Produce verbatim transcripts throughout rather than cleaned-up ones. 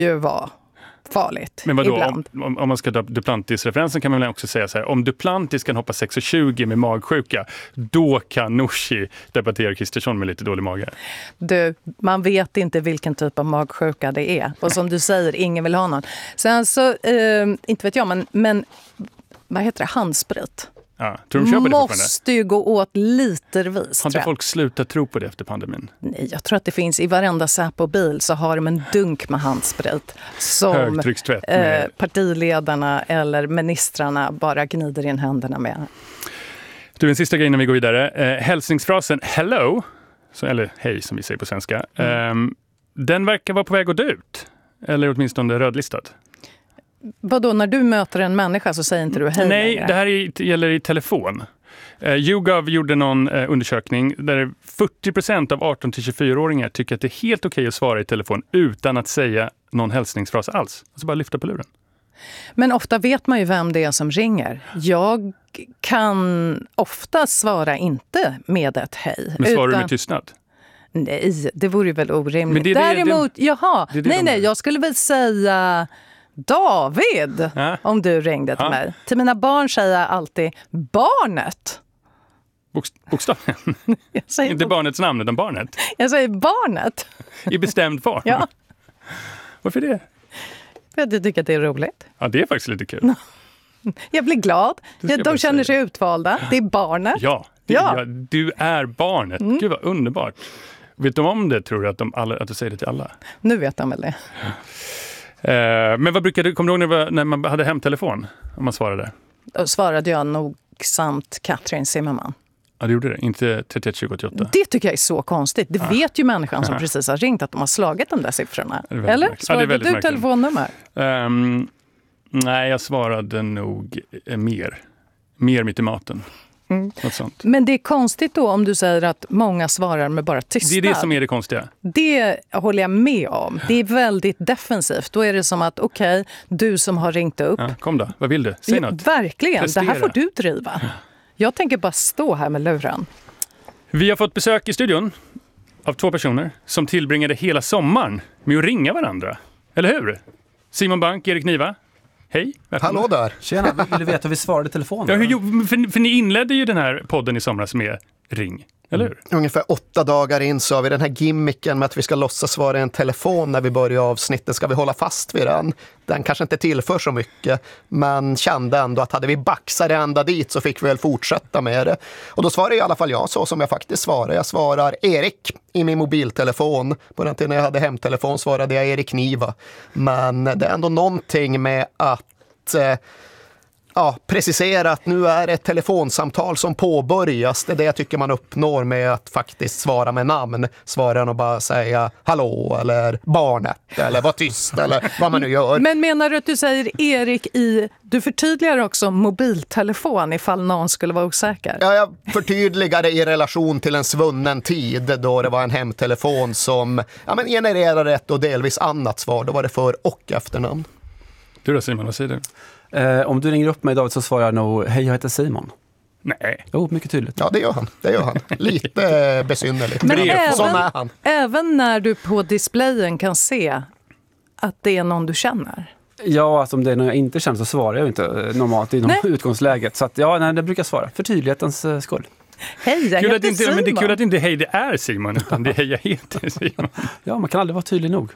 ju vara farligt. Men vadå, ibland. Om, om man ska dra Duplantis-referensen kan man väl också säga så här, om Duplantis kan hoppa sex tjugo med magsjuka, då kan Nooshi debattera Kristersson med lite dålig mage. Du, man vet inte vilken typ av magsjuka det är. Och som du säger, ingen vill ha någon. Sen så, eh, inte vet jag, men, men vad heter det? Handsprit. Ja, tror de köper det måste ju gå åt litervis. Har inte folk slutat tro på det efter pandemin? Nej, jag tror att det finns i varenda Säpo-bil så har de en dunk med handsprit som högtryckstvätt med... eh, partiledarna eller ministrarna bara gnider in händerna med. Du, en sista grej innan vi går vidare. Eh, hälsningsfrasen hello, så, eller hej som vi säger på svenska, mm. eh, den verkar vara på väg att dö ut. Eller åtminstone rödlistad. Vadå, när du möter en människa så säger inte du hej Nej, längre? Det här är, gäller i telefon. Uh, YouGov gjorde någon uh, undersökning där fyrtio procent av arton till tjugofyra-åringar tycker att det är helt okej att svara i telefon utan att säga någon hälsningsfras alls. Alltså bara lyfta på luren. Men ofta vet man ju vem det är som ringer. Jag kan ofta svara inte med ett hej. Men svarar utan... du med tystnad? Nej, det vore ju väl orimligt. Men det är det, Däremot, det, jaha, det är det nej de nej, är. jag skulle väl säga David, ja. om du ringde till ja. mig. Till mina barn säger jag alltid barnet. Bokst- bokstaven? Jag säger Inte bok- barnets namn, utan barnet. Jag säger barnet. I bestämd form? Ja. Varför det? För att jag tycker att det är roligt. Ja, det är faktiskt lite kul. Jag blir glad. Det ska jag De bara känner sig säga. utvalda. Det är barnet. Ja, det, Ja. ja, du är barnet. Mm. Gud vad underbart. Vet de om det, tror du, att, de alla, att du säger det till alla? Nu vet de väl det. Eh, men vad brukade du, kommer du ihåg när, det var, när man hade hemtelefon? Om man svarade? Då svarade jag nogsamt Katrin Zimmerman. Ja, det gjorde det. Inte trettioett tjugo åttioåtta. Det tycker jag är så konstigt. Det Ah. vet ju människan som Ah. precis har ringt att de har slagit de där siffrorna. Det är väldigt Eller? märkligt. Ja, det är Svarade väldigt du märkligt. telefonnummer? Um, nej, jag svarade nog eh, mer. Mer mitt i maten. Mm. Något sånt. Men det är konstigt då om du säger att många svarar med bara tystnad. Det är det som är det konstiga. Det håller jag med om. Det är väldigt defensivt. Då är det som att, okej, okay, du som har ringt upp. Ja, kom då, vad vill du? Säg ja, något. verkligen, Prestera. Det här får du driva. Jag tänker bara stå här med luren. Vi har fått besök i studion av två personer som tillbringade hela sommaren med att ringa varandra. Eller hur? Simon Bank, Erik Niva. Hej, välkomna. Hallå där. Tjena, vill du veta hur vi svarade i telefon? Ja, hur, för, för ni inledde ju den här podden i somras med ring, eller hur? Ungefär åtta dagar in så har vi den här gimmicken med att vi ska låtsas vara en telefon när vi börjar avsnittet. Ska vi hålla fast vid den? Den kanske inte tillför så mycket, men kände ändå att hade vi baxat ända dit så fick vi väl fortsätta med det. Och då svarar i alla fall jag så som jag faktiskt svarar. Jag svarar Erik i min mobiltelefon. På den tiden när jag hade hemtelefon svarade jag Erik Niva. Men det är ändå någonting med att... Eh, Ja, precisera att nu är det ett telefonsamtal som påbörjas. Det är det jag tycker man uppnår med att faktiskt svara med namn. Svara och bara säga hallå eller barnet eller var tyst eller vad man nu gör. Men menar du att du säger Erik i... Du förtydligar också mobiltelefon ifall någon skulle vara osäker. Ja, jag förtydligade i relation till en svunnen tid då det var en hemtelefon som ja, men genererade ett och delvis annat svar. Då var det för och efternamn. Du då Simon, vad säger du? Eh, om du ringer upp mig David så svarar jag nog hej, jag heter Simon. Nej. Jo, mycket tydligt. Ja, det gör han. Det gör han. Lite besynnerligt. Men Brev. Sån även, är han. även när du på displayen kan se att det är någon du känner. Ja, alltså om det är någon jag inte känner så svarar jag inte eh, normalt i Nej. utgångsläget. Så att, ja, nej, det brukar jag svara. För tydlighetens eh, skull. Hej, jag Kul heter att inte, Simon. men det är kul att inte hej det är Simon, utan det är hej jag heter Simon. Ja, man kan aldrig vara tydlig nog.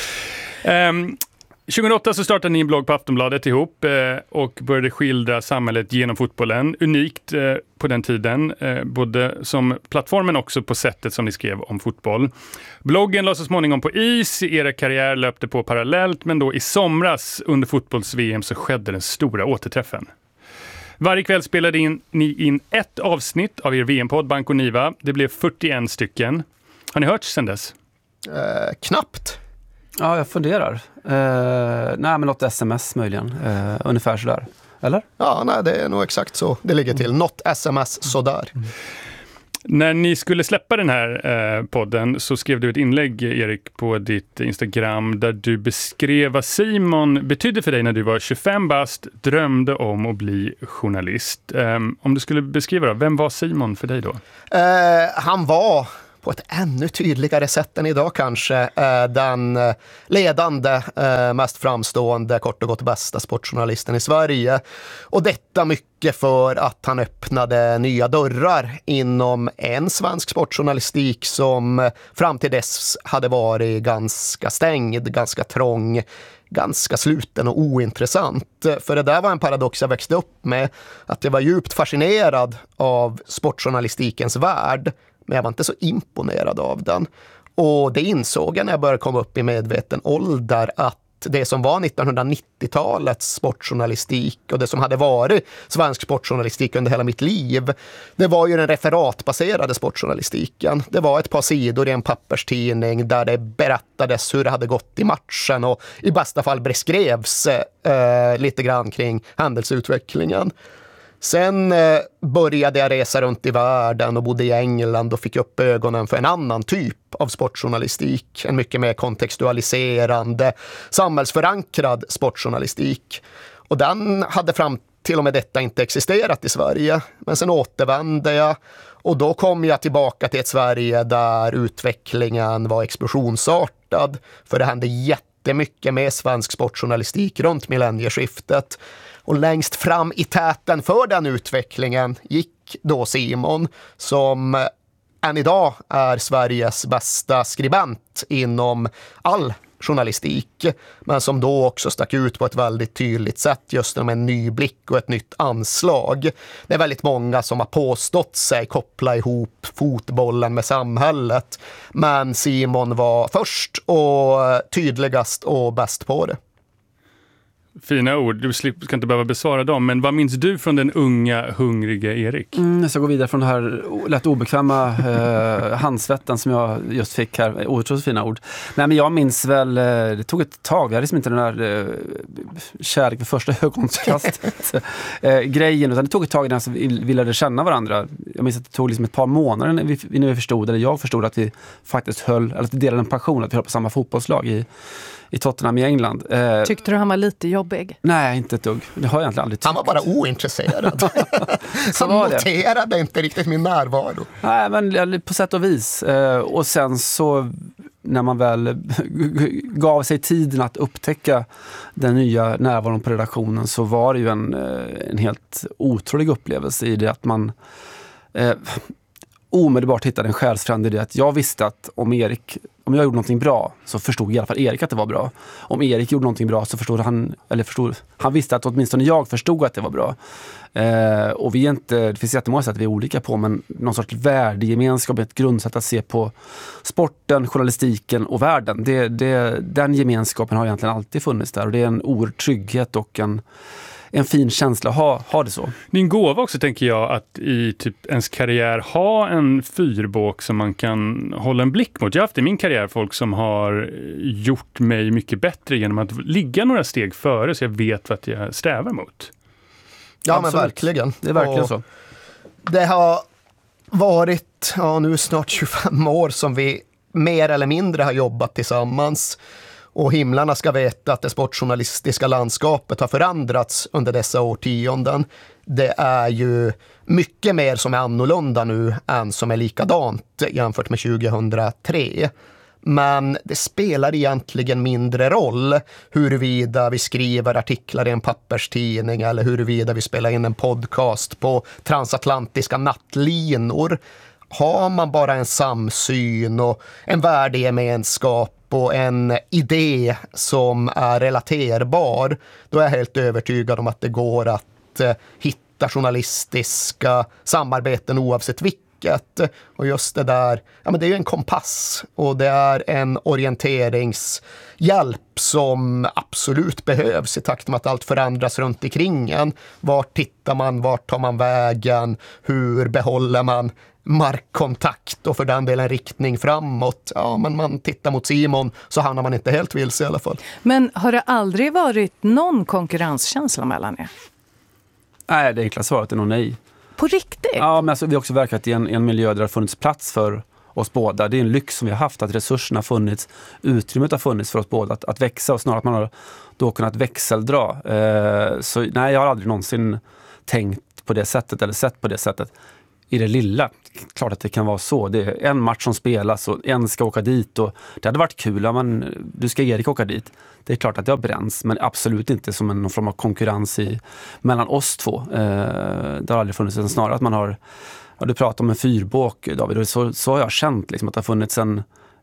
Um, tjugohundraåtta så startade ni en blogg på Aftonbladet ihop eh, och började skildra samhället genom fotbollen. Unikt eh, på den tiden, eh, både som plattformen också på sättet som ni skrev om fotboll. Bloggen la så småningom på is, era karriär löpte på parallellt, men då i somras under fotbolls-V M så skedde den stora återträffen. Varje kväll spelade in, ni in ett avsnitt av er V M-podd Bank och Niva. Det blev fyrtioen stycken. Har ni hört sedan dess? Eh, knappt. Ja, jag funderar. Eh, nej, men något sms möjligen. Eh, ungefär sådär. Eller? Ja, nej, det är nog exakt så det ligger till. Något sms sådär. När ni skulle släppa den här eh, podden så skrev du ett inlägg, Erik, på ditt Instagram där du beskrev vad Simon betydde för dig när du var tjugofem bast, drömde om att bli journalist. Eh, om du skulle beskriva då, vem var Simon för dig då? Eh, han var på ett ännu tydligare sätt än idag kanske är den ledande, mest framstående, kort och gott bästa sportjournalisten i Sverige. Och detta mycket för att han öppnade nya dörrar inom en svensk sportjournalistik som fram till dess hade varit ganska stängd, ganska trång, ganska sluten och ointressant. För det där var en paradox jag växte upp med, att jag var djupt fascinerad av sportjournalistikens värld, men jag var inte så imponerad av den. Och det insåg jag när jag började komma upp i medveten ålder, att det som var nittonhundranittiotalets sportjournalistik och det som hade varit svensk sportjournalistik under hela mitt liv, det var ju den referatbaserade sportjournalistiken. Det var ett par sidor i en papperstidning där det berättades hur det hade gått i matchen och i bästa fall beskrevs eh, lite grann kring händelseutvecklingen. Sen eh, började jag resa runt i världen och bodde i England och fick upp ögonen för en annan typ av sportjournalistik. En mycket mer kontextualiserande, samhällsförankrad sportjournalistik. Och den hade fram till och med detta inte existerat i Sverige. Men sen återvände jag och då kom jag tillbaka till ett Sverige där utvecklingen var explosionsartad. För det hände jättemycket med svensk sportjournalistik runt millennieskiftet. Och längst fram i täten för den utvecklingen gick då Simon, som än idag är Sveriges bästa skribent inom all journalistik, men som då också stack ut på ett väldigt tydligt sätt just med en ny blick och ett nytt anslag. Det är väldigt många som har påstått sig koppla ihop fotbollen med samhället, men Simon var först och tydligast och bäst på det. Fina ord, du ska inte behöva besvara dem, men vad minns du från den unga, hungriga Erik? Mm, jag ska gå vidare från det här lätt obekväma eh, handsvetten som jag just fick här, otroligt fina ord. Nej, men jag minns väl, eh, det tog ett tag, vi hade liksom inte den där eh, kärlek vid första ögonkastet eh, grejen, utan det tog ett tag innan vi ville känna varandra. Jag minns att det tog liksom ett par månader när vi, när vi förstod, eller jag förstod att vi faktiskt höll, eller att vi delade en passion, att vi höll på samma fotbollslag i i Tottenham i England. Eh, Tyckte du han var lite jobbig? Nej, inte ett dugg. Det har jag egentligen aldrig tyckt. Han var bara ointresserad. Han noterade det. inte riktigt min närvaro. Nej, men på sätt och vis. Eh, och sen så när man väl gav sig tiden att upptäcka den nya närvaron på redaktionen, så var det ju en, en helt otrolig upplevelse i det att man eh, omedelbart hittade en själsfrände i det att jag visste att om Erik om jag gjorde någonting bra så förstod i alla fall Erik att det var bra. Om Erik gjorde någonting bra så förstod han, eller förstod, han visste att åtminstone jag förstod att det var bra. Eh, och vi är inte, det finns jättemånga sätt att vi är olika på, men någon sorts värdegemenskap, ett grundsätt att se på sporten, journalistiken och världen. Det, det, den gemenskapen har egentligen alltid funnits där, och det är en oerhörd trygghet och en en fin känsla att ha, ha det så. Din gåva också, tänker jag, att i typ ens karriär ha en fyrbåk som man kan hålla en blick mot. Jag har haft i min karriär folk som har gjort mig mycket bättre genom att ligga några steg före, så jag vet vad jag strävar mot. Ja, Absolut. men verkligen. Det är verkligen och så. Det har varit ja, nu snart tjugofem år som vi mer eller mindre har jobbat tillsammans. Och himlarna ska veta att det sportjournalistiska landskapet har förändrats under dessa årtionden. Det är ju mycket mer som är annorlunda nu än som är likadant jämfört med tjugohundratre. Men det spelar egentligen mindre roll huruvida vi skriver artiklar i en papperstidning eller huruvida vi spelar in en podcast på transatlantiska nattlinor. Har man bara en samsyn och en värdegemenskap och en idé som är relaterbar, då är jag helt övertygad om att det går att eh, hitta journalistiska samarbeten oavsett vilket. Och just det där, ja, men det är ju en kompass och det är en orienteringshjälp som absolut behövs i takt med att allt förändras runt omkring en. Vart tittar man, vart tar man vägen, hur behåller man markkontakt och för den delen riktning framåt. Ja, men man tittar mot Simon så hamnar man inte helt vilse i alla fall. Men har det aldrig varit någon konkurrenskänsla mellan er? Nej, det enkla svaret är nog nej. På riktigt? Ja, men alltså, vi har också verkat i en, en miljö där det har funnits plats för oss båda. Det är en lyx som vi har haft, att resurserna har funnits, utrymmet har funnits för oss båda att, att växa, och snarare att man har då kunnat växeldra. Eh, så nej, jag har aldrig någonsin tänkt på det sättet eller sett på det sättet. i det lilla. Klart att det kan vara så. Det är en match som spelas och en ska åka dit. Och det hade varit kul. Ja, men du ska Erik åka dit. Det är klart att det har bränns, men absolut inte som en någon form av konkurrens i, mellan oss två. Eh, det har aldrig funnits, en snarare att man har, ja, du pratar om en fyrbåk, David, och så, så har jag känt liksom, att det har funnits en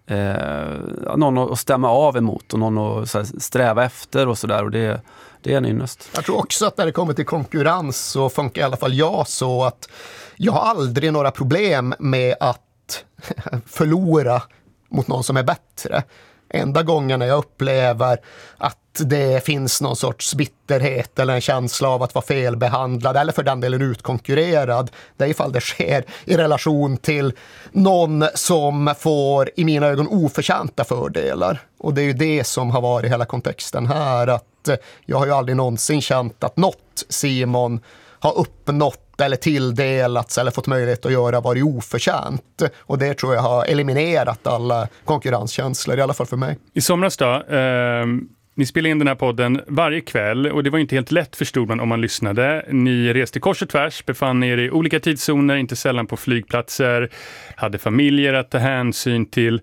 eh, någon att stämma av emot och någon att så här, sträva efter och sådär, och det, det är en ynnest. Jag tror också att när det kommer till konkurrens så funkar i alla fall jag så att jag har aldrig några problem med att förlora mot någon som är bättre. Enda gången jag upplever att det finns någon sorts bitterhet eller en känsla av att vara felbehandlad eller för den delen utkonkurrerad, det är ifall det sker i relation till någon som får i mina ögon oförtjänta fördelar. Och det är ju det som har varit hela kontexten här, att jag har ju aldrig någonsin känt att något Simon har uppnått eller tilldelats eller fått möjlighet att göra varit oförtjänt. Och det tror jag har eliminerat alla konkurrenskänslor, i alla fall för mig. I somras då, eh, ni spelade in den här podden varje kväll och det var inte helt lätt, förstod man om man lyssnade. Ni reste kors och tvärs, befann er i olika tidszoner, inte sällan på flygplatser, hade familjer att ta hänsyn till.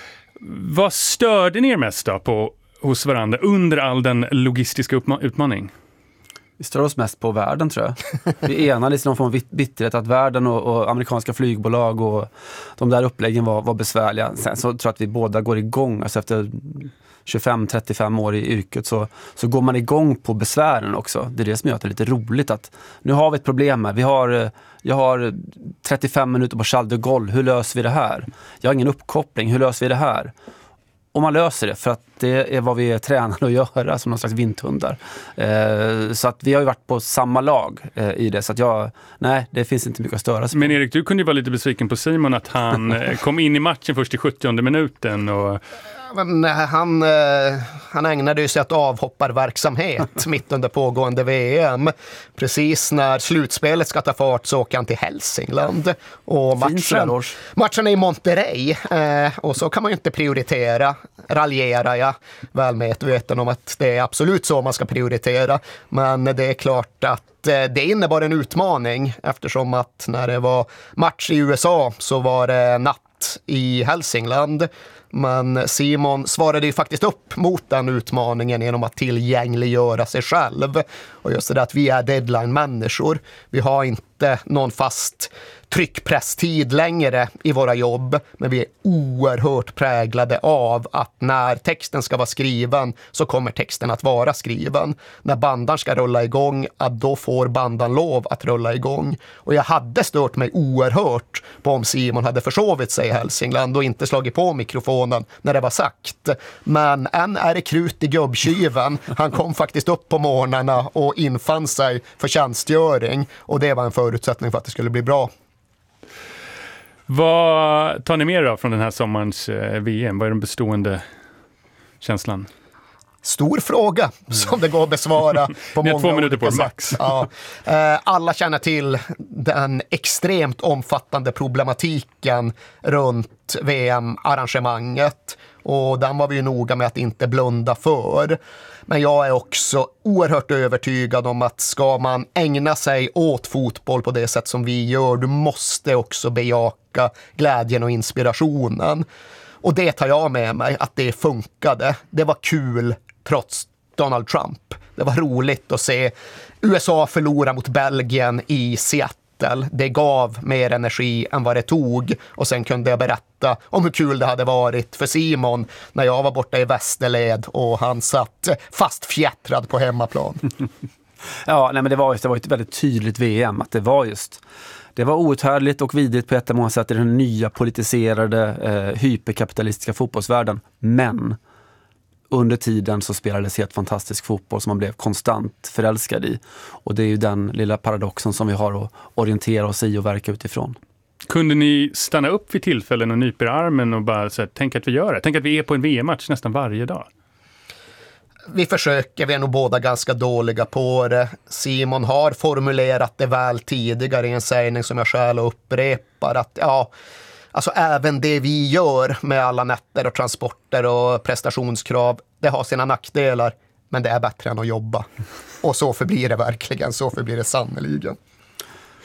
Vad störde ni er mest då på, hos varandra under all den logistiska uppma- utmaning? Vi stör oss mest på världen, tror jag. Vi enades i någon form av bitterhet att världen och, och amerikanska flygbolag och de där uppläggen var, var besvärliga. Sen så tror jag att vi båda går igång. Alltså efter tjugofem till trettiofem år i yrket så, så går man igång på besvären också. Det är det som gör att det är lite roligt att nu har vi ett problem här. Vi har, jag har trettiofem minuter på Charles de Gaulle. Hur löser vi det här? Jag har ingen uppkoppling. Hur löser vi det här? Och man löser det för att det är vad vi är tränade att göra som någon slags vinthundar. Eh, så att vi har ju varit på samma lag eh, i det. Så att jag, nej, det finns inte mycket att störa sig. Men Erik, du kunde ju vara lite besviken på Simon att han kom in i matchen först i sjuttionde minuten och... Men han, han ägnade ju sig åt avhopparverksamhet mitt under pågående V M. Precis när slutspelet ska ta fart så åker han till Hälsingland. Och matchen, matchen är i Monterrey. Och så kan man ju inte prioritera. Raljerar jag väl medveten om att det är absolut så man ska prioritera. Men det är klart att det innebar en utmaning eftersom att när det var match i U S A så var det natt i Hälsingland. Men Simon svarade ju faktiskt upp mot den utmaningen genom att tillgängliggöra sig själv. Och just det att vi är deadline-människor. Vi har inte någon fast tryckpresstid längre i våra jobb, men vi är oerhört präglade av att när texten ska vara skriven så kommer texten att vara skriven. När bandan ska rulla igång, att då får bandan lov att rulla igång. Och jag hade stört mig oerhört på om Simon hade försovit sig i Hälsingland och inte slagit på mikrofonen när det var sagt. Men än är det krut i gubbkyven. Han kom faktiskt upp på morgnarna och infann sig för tjänstgöring, och det var en förutsättning för att det skulle bli bra. Vad tar ni med då från den här sommarens V M? Vad är den bestående känslan? Stor fråga som det går att besvara på många två minuter på sätt. max. Ja. Alla känner till den extremt omfattande problematiken runt V M-arrangemanget, och den var vi ju noga med att inte blunda för. Men jag är också oerhört övertygad om att ska man ägna sig åt fotboll på det sätt som vi gör, du måste också bejaka glädjen och inspirationen. Och det tar jag med mig, att det funkade. Det var kul trots Donald Trump. Det var roligt att se U S A förlora mot Belgien i Seattle. Det gav mer energi än vad det tog, och sen kunde jag berätta om hur kul det hade varit för Simon när jag var borta i västerled och han satt fast fjättrad på hemmaplan. Ja, nej, men det var just det var ett väldigt tydligt V M att det var just det var outhärdligt och vidrigt på ett många sätt i den nya politiserade eh, hyperkapitalistiska fotbollsvärlden, men under tiden så spelades helt fantastisk fotboll som man blev konstant förälskad i. Och det är ju den lilla paradoxen som vi har att orientera oss i och verka utifrån. Kunde ni stanna upp vid tillfällen och nypa i armen och bara så här, tänk att vi gör det? Tänk att vi är på en V M-match nästan varje dag. Vi försöker, vi är nog båda ganska dåliga på det. Simon har formulerat det väl tidigare i en sägning som jag själv upprepar, att ja, alltså även det vi gör med alla nätter och transporter och prestationskrav, det har sina nackdelar, men det är bättre än att jobba. Och så förblir det verkligen, så förblir det sannoliken.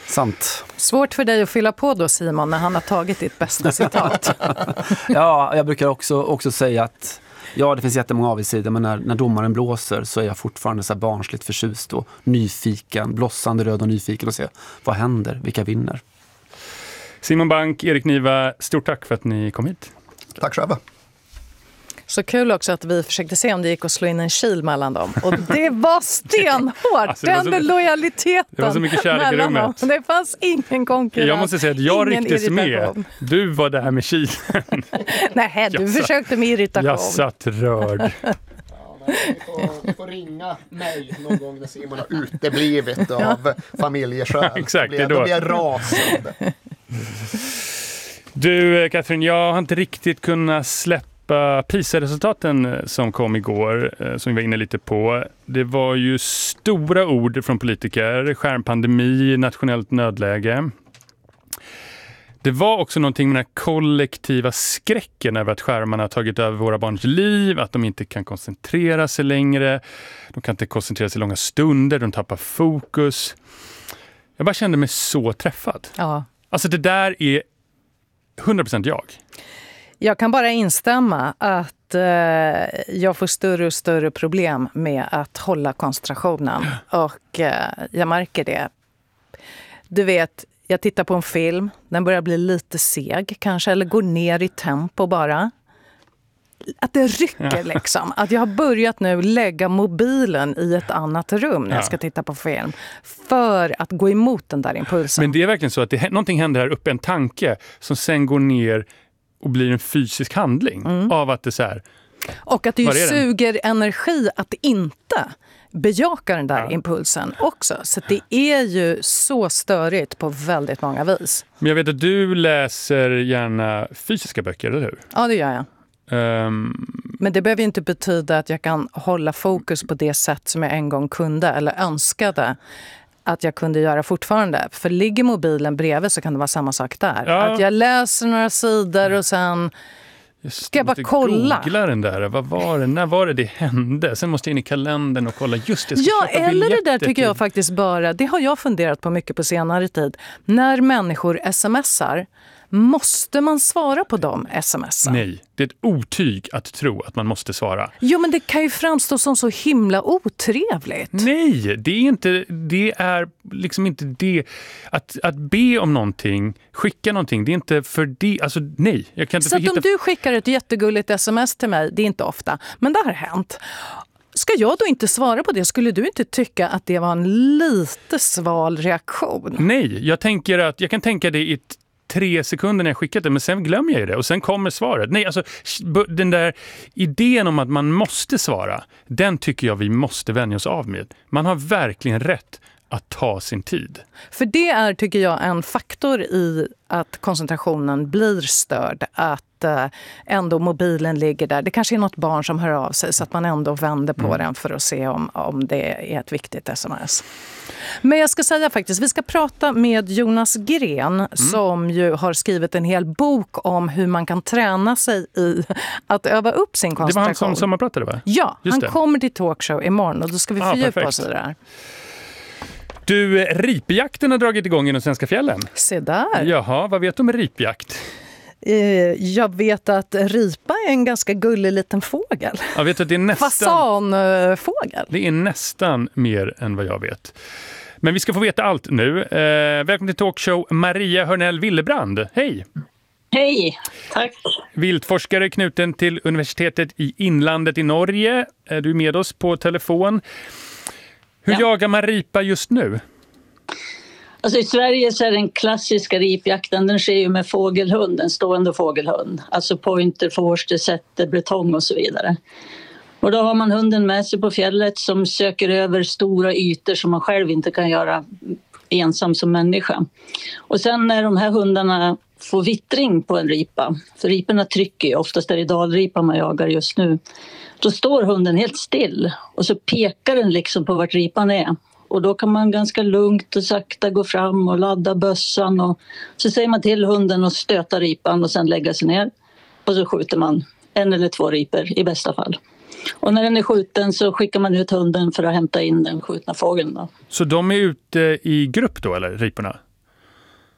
Sant. Svårt för dig att fylla på då, Simon, när han har tagit ditt bästa citat. Ja, jag brukar också, också säga att ja, det finns jättemånga avigsidor, men när, när domaren blåser så är jag fortfarande så här barnsligt förtjust och nyfiken, blossande röd och nyfiken och se vad händer, vilka vinner. Simon Bank, Erik Niva, stort tack för att ni kom hit. Tack själv. Så kul också att vi försökte se om det gick att slå in en kil mellan dem. Och det var stenhårt, Alltså, det var den så- lojaliteten det var så mycket kärlek i mellan dem. rummet. Det fanns ingen konkurrens. Jag måste säga att jag ingen rycktes med. irritation. Du var där med kilen. Nej, du Jag satt- försökte med irritation. Jag satt rörd. Ja, nej, ni, får, ni får ringa mig någon gång när Simon har uteblivit av familjeskäl. Exakt, då det är blir, då. då blir jag rasande. Du, Katrin, jag har inte riktigt kunnat släppa PISA-resultaten som kom igår, eh, som vi var inne lite på. Det var ju stora ord från politiker, skärmpandemi, nationellt nödläge. Det var också någonting med den här kollektiva skräcken över att skärmarna har tagit över våra barns liv, att de inte kan koncentrera sig längre, de kan inte koncentrera sig långa stunder, de tappar fokus. Jag bara kände mig så träffad. Ja. Alltså det där är hundra procent jag. Jag kan bara instämma att eh, jag får större och större problem med att hålla koncentrationen. Och eh, jag märker det. Du vet, jag tittar på en film, den börjar bli lite seg kanske, eller går ner i tempo bara. Att det rycker liksom. Att jag har börjat nu lägga mobilen i ett annat rum när jag ska titta på film. För att gå emot den där impulsen. Men det är verkligen så att det, någonting händer här uppe, en tanke som sen går ner och blir en fysisk handling Mm. av att det så här. Och att det ju Var är den? suger energi att inte bejaka den där Ja. impulsen också. Så det är ju så störigt på väldigt många vis. Men jag vet att du läser gärna fysiska böcker, eller hur? Ja, det gör jag. Um, Men det behöver ju inte betyda att jag kan hålla fokus på det sätt som jag en gång kunde eller önskade att jag kunde göra fortfarande. För ligger mobilen bredvid så kan det vara samma sak där. Ja. Att jag läser några sidor och sen Just, Ska jag bara måste kolla? Googla den där. Vad var det? När var det det hände? Sen måste jag in i kalendern och kolla. Just det, jag ska Ja, köpa eller det där biljetter tycker jag till- faktiskt bara, det har jag funderat på mycket på senare tid. När människor smsar, måste man svara på de smsar? Nej, det är ett otyg att tro att man måste svara. Jo, men det kan ju framstå som så himla otrevligt. Nej, det är inte det är liksom inte det att att be om någonting, skicka någonting, det är inte för det, alltså nej, jag kan inte Så att hitta. om du skickar ett jättegulligt sms till mig, det är inte ofta, men det har hänt. Ska jag då inte svara på det? Skulle du inte tycka att det var en lite sval reaktion? Nej, jag tänker att jag kan tänka det i ett tre sekunder när jag skickat det, men sen glömmer jag ju det och sen kommer svaret. Nej, alltså den där idén om att man måste svara, den tycker jag vi måste vänja oss av med. Man har verkligen rätt att ta sin tid. För det är, tycker jag, en faktor i att koncentrationen blir störd. Att eh, ändå mobilen ligger där. Det kanske är något barn som hör av sig så att man ändå vänder på mm. den för att se om, om det är ett viktigt sms. Men jag ska säga faktiskt, vi ska prata med Jonas Gren mm. som ju har skrivit en hel bok om hur man kan träna sig i att öva upp sin koncentration. Det var han som sommarpratade, va? Ja, Just han det. kommer till talkshow imorgon och då ska vi Ah, fördjupa perfekt. oss i det där. Du, ripjakten har dragit igång i de svenska fjällen. Se där. Jaha, vad vet du om ripjakt? Eh, Jag vet att ripa är en ganska gullig liten fågel. Jag vet att det är nästan, Fasanfågel. det är nästan mer än vad jag vet. Men vi ska få veta allt nu. Eh, välkommen till talkshow Maria Hörnell Willebrand. Hej! Hej, tack. Viltforskare knuten till universitetet i Inlandet i Norge. Eh, Du är med oss på telefon. Hur Ja. jagar man ripa just nu? Alltså i Sverige så är den klassiska ripjakten, den sker ju med fågelhund, en stående fågelhund. Alltså pointer, forster, setter, bretong och så vidare. Och då har man hunden med sig på fjället som söker över stora ytor som man själv inte kan göra ensam som människa. Och sen när de här hundarna får vittring på en ripa, för riporna trycker ju, oftast är det dalripa man jagar just nu, då står hunden helt still och så pekar den liksom på vart ripan är. Och då kan man ganska lugnt och sakta gå fram och ladda bössan och så säger man till hunden att stöta ripan och sen lägga sig ner. Och så skjuter man en eller två ripor i bästa fall. Och när den är skjuten så skickar man ut hunden för att hämta in den skjutna fågeln då. Så de är ute i grupp då, eller riporna?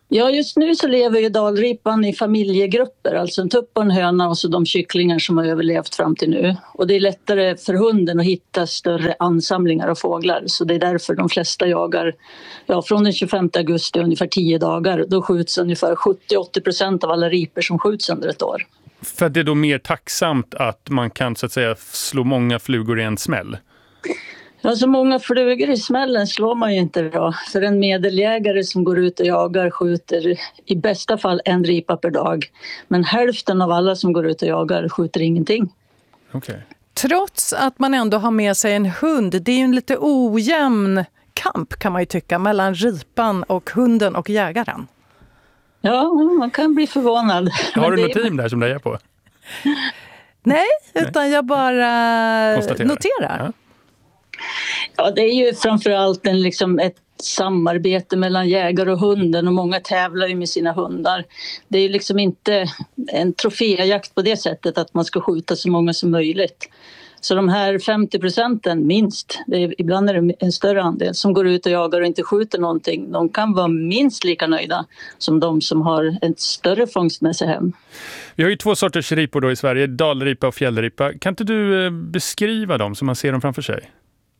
Ja, just nu så lever ju dalripan i familjegrupper, alltså en tupp och en höna och så de kycklingar som har överlevt fram till nu. Och det är lättare för hunden att hitta större ansamlingar av fåglar, så det är därför de flesta jagar ja, från den tjugofemte augusti ungefär tio dagar. Då skjuts ungefär sjuttio till åttio procent av alla ripor som skjuts under ett år. För att det är då mer tacksamt att man kan så att säga slå många flugor i en smäll? Ja, så många flugor i smällen slår man ju inte då. För en medeljägare som går ut och jagar skjuter i bästa fall en ripa per dag. Men hälften av alla som går ut och jagar skjuter ingenting. Okay. Trots att man ändå har med sig en hund, det är ju en lite ojämn kamp kan man ju tycka mellan ripan och hunden och jägaren. Ja, man kan bli förvånad. Har du något team där som du är på? Nej, utan Nej. jag bara Konstaterar. noterar. Ja. Ja, det är ju framförallt en, liksom ett samarbete mellan jägare och hunden och många tävlar ju med sina hundar. Det är ju liksom inte en troféjakt på det sättet att man ska skjuta så många som möjligt. Så de här femtio procenten minst, det är, ibland är det en större andel som går ut och jagar och inte skjuter någonting. De kan vara minst lika nöjda som de som har en större fångst med sig hem. Vi har ju två sorters ripor då i Sverige, dalripa och fjällripa. Kan inte du beskriva dem så man ser dem framför sig?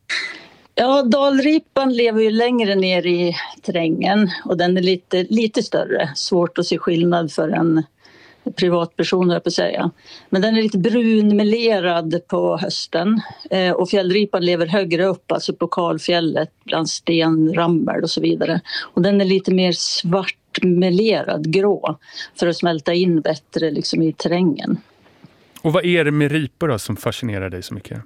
Ja, dalripan lever ju längre ner i terrängen och den är lite, lite större. Svårt att se skillnad för en privatperson, jag på säga. Men den är lite brunmelerad på hösten. Eh, och fjällripan lever högre upp, alltså på kalfjället bland stenrammel och så vidare. Och den är lite mer svartmelerad, grå, för att smälta in bättre liksom, i terrängen. Och vad är det med ripor då som fascinerar dig så mycket?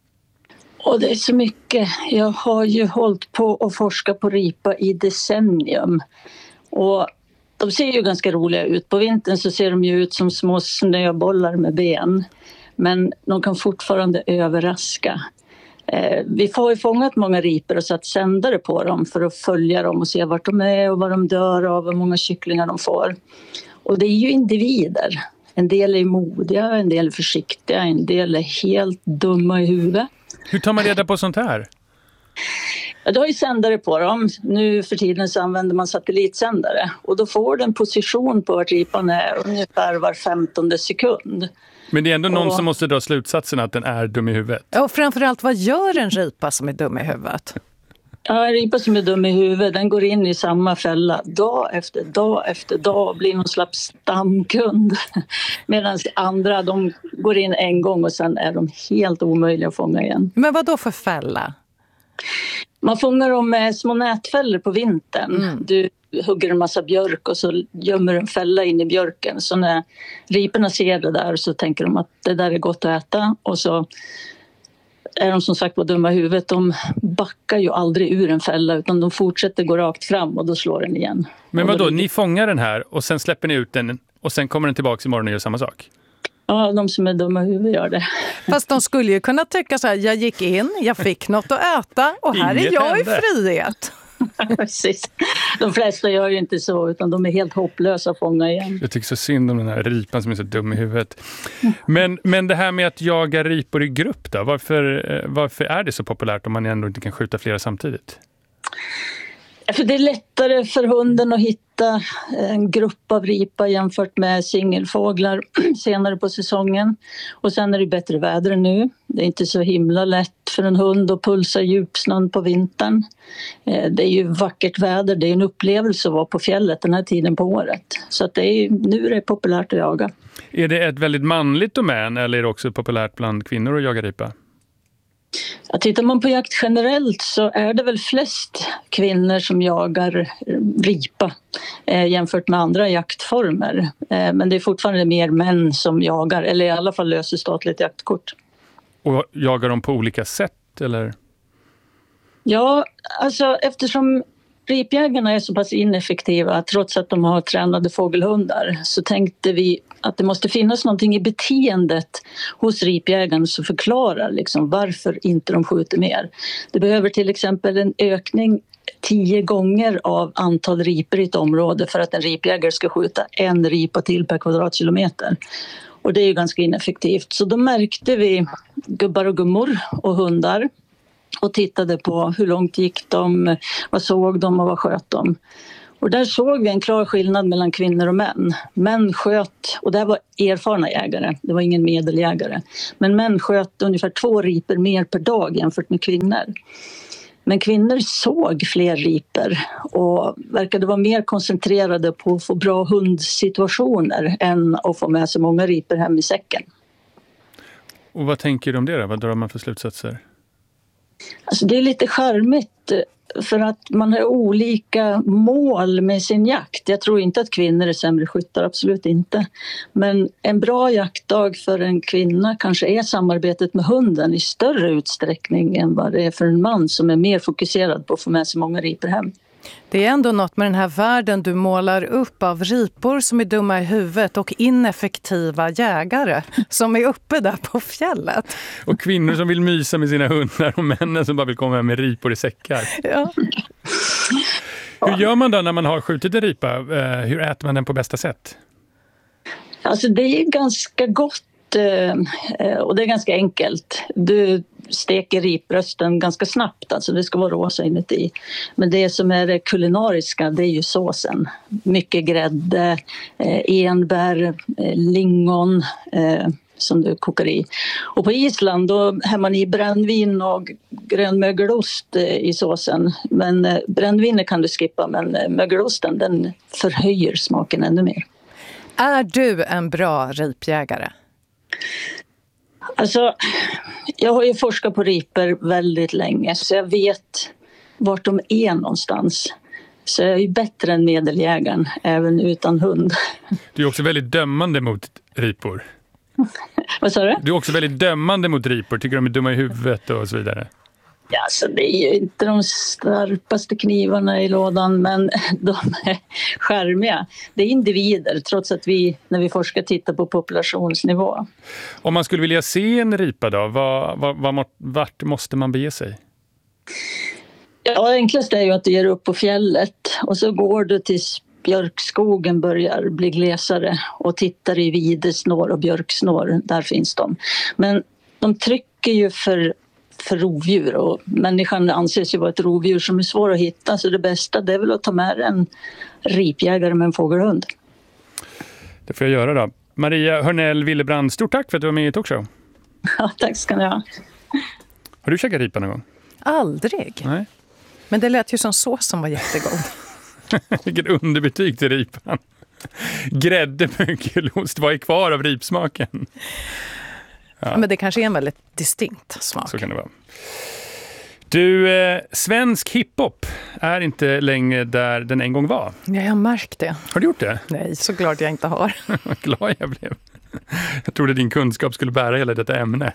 Och det är så mycket. Jag har ju hållit på att forska på ripa i decennium. Och de ser ju ganska roliga ut. På vintern så ser de ju ut som små snöbollar med ben. Men de kan fortfarande överraska. Eh, vi har ju fångat många ripor och satt sändare på dem för att följa dem och se vart de är och vad de dör av och hur många kycklingar de får. Och det är ju individer. En del är modiga, en del är försiktiga, en del är helt dumma i huvudet. Hur tar man reda på sånt här? Ja, du har ju sändare på dem. Nu för tiden så använder man satellitsändare. Och då får du en position på vart ripan är ungefär var femtonde sekund. Men det är ändå någon och... som måste dra slutsatsen att den är dum i huvudet. Ja, och framförallt, vad gör en ripa som är dum i huvudet? Ja, en ripa som är dum i huvudet, den går in i samma fälla dag efter dag efter dag och blir någon slags stamkund. Medan andra, de går in en gång och sen är de helt omöjliga att fånga igen. Men vad då för fälla? Man fångar dem med små nätfällor på vintern. Mm. Du hugger en massa björk och så gömmer en fälla in i björken. Så när riporna ser det där så tänker de att det där är gott att äta. Och så är de som sagt på dumma huvudet. De backar ju aldrig ur en fälla utan de fortsätter gå rakt fram och då slår den igen. Men vadå, ni fångar den här och sen släpper ni ut den och sen kommer den tillbaka imorgon och gör samma sak? Ja, de som är dumma huvud gör det. Fast de skulle ju kunna tycka så här, jag gick in, jag fick något att äta och här Inget är jag hände. i frihet. Precis. De flesta gör ju inte så utan de är helt hopplösa att fånga igen. Jag tycker så synd om den här ripan som är så dum i huvudet. Men, men det här med att jaga ripor i grupp då, varför, varför är det så populärt om man ändå inte kan skjuta flera samtidigt? För det är lättare för hunden att hitta en grupp av ripa jämfört med singelfåglar senare på säsongen. Och sen är det bättre väder nu. Det är inte så himla lätt för en hund att pulsa djupsnön på vintern. Det är ju vackert väder, det är en upplevelse att vara på fjället den här tiden på året. Så att det är, nu är det populärt att jaga. Är det ett väldigt manligt domän eller är det också populärt bland kvinnor att jaga ripa? Ja, tittar man på jakt generellt så är det väl flest kvinnor som jagar ripa eh, jämfört med andra jaktformer. Eh, men det är fortfarande mer män som jagar, eller i alla fall löser statligt jaktkort. Och jagar de på olika sätt eller? Ja, alltså eftersom ripjägarna är så pass ineffektiva trots att de har tränade fågelhundar så tänkte vi att det måste finnas någonting i beteendet hos ripjägaren som förklarar liksom varför inte de skjuter mer. Det behöver till exempel en ökning tio gånger av antal ripor i ett område för att en ripjägare ska skjuta en ripa till per kvadratkilometer. Och det är ju ganska ineffektivt. Så då märkte vi gubbar och gummor och hundar och tittade på hur långt gick de, vad såg de och vad sköt de. Och där såg vi en klar skillnad mellan kvinnor och män. Män sköt, och det här var erfarna jägare, det var ingen medeljägare. Men män sköt ungefär två riper mer per dag jämfört med kvinnor. Men kvinnor såg fler riper och verkade vara mer koncentrerade på att få bra hundsituationer än att få med så många riper hem i säcken. Och vad tänker du om det då? Vad drar man för slutsatser? Alltså det är lite charmigt för att man har olika mål med sin jakt. Jag tror inte att kvinnor är sämre skyttar, absolut inte. Men en bra jaktdag för en kvinna kanske är samarbetet med hunden i större utsträckning än vad det är för en man som är mer fokuserad på att få med sig många riper hem. Det är ändå något med den här världen du målar upp av ripor som är dumma i huvudet och ineffektiva jägare som är uppe där på fjället. Och kvinnor som vill mysa med sina hundar och männen som bara vill komma med ripor i säckar. Ja. Hur gör man då när man har skjutit en ripa? Hur äter man den på bästa sätt? Alltså det är ganska gott och det är ganska enkelt. Du steker riprösten ganska snabbt, alltså det ska vara rosa inuti. Men det som är det kulinariska, det är ju såsen. Mycket grädde, enbär, lingon som du kokar i. Och på Island då har man i brännvin och grönmögelost i såsen. Men brännvinet kan du skippa, men mögelosten den förhöjer smaken ännu mer. Är du en bra ripjägare? Alltså, jag har ju forskat på riper väldigt länge så jag vet vart de är någonstans. Så jag är ju bättre än medeljägaren, även utan hund. Du är också väldigt dömande mot ripor. Vad sa du? Du är också väldigt dömande mot ripor. Tycker de är dumma i huvudet och så vidare. Ja, så det är ju inte de skarpaste knivarna i lådan, men de är charmiga. Det är individer, trots att vi när vi forskar tittar på populationsnivå. Om man skulle vilja se en ripa då, vad, vad, vad, vart måste man bege sig? Ja, det enklaste är ju att du ger upp på fjället och så går du tills björkskogen börjar bli glesare och tittar i videsnår och björksnår, där finns de. Men de trycker ju för för rovdjur och människan anses ju vara ett rovdjur som är svår att hitta, så det bästa det är väl att ta med en ripjägare med en fågelhund. Det får jag göra då. Maria Hörnell Willebrand, stort tack för att du var med i Talkshow. Ja, tack ska ni ha. Har du käkat ripa någon gång? Aldrig. Nej. Men det lät ju som sås som var jättegod. Vilket underbetyg till ripan. Grädde, mögelost, vad är kvar av ripsmaken? Ja. Men det kanske är en väldigt distinkt smak. Så kan det vara. Du, eh, svensk hiphop är inte längre där den en gång var. Ja, jag har märkt det. Har du gjort det? Nej, så glad jag inte har. Vad glad jag blev. Jag trodde din kunskap skulle bära hela detta ämne.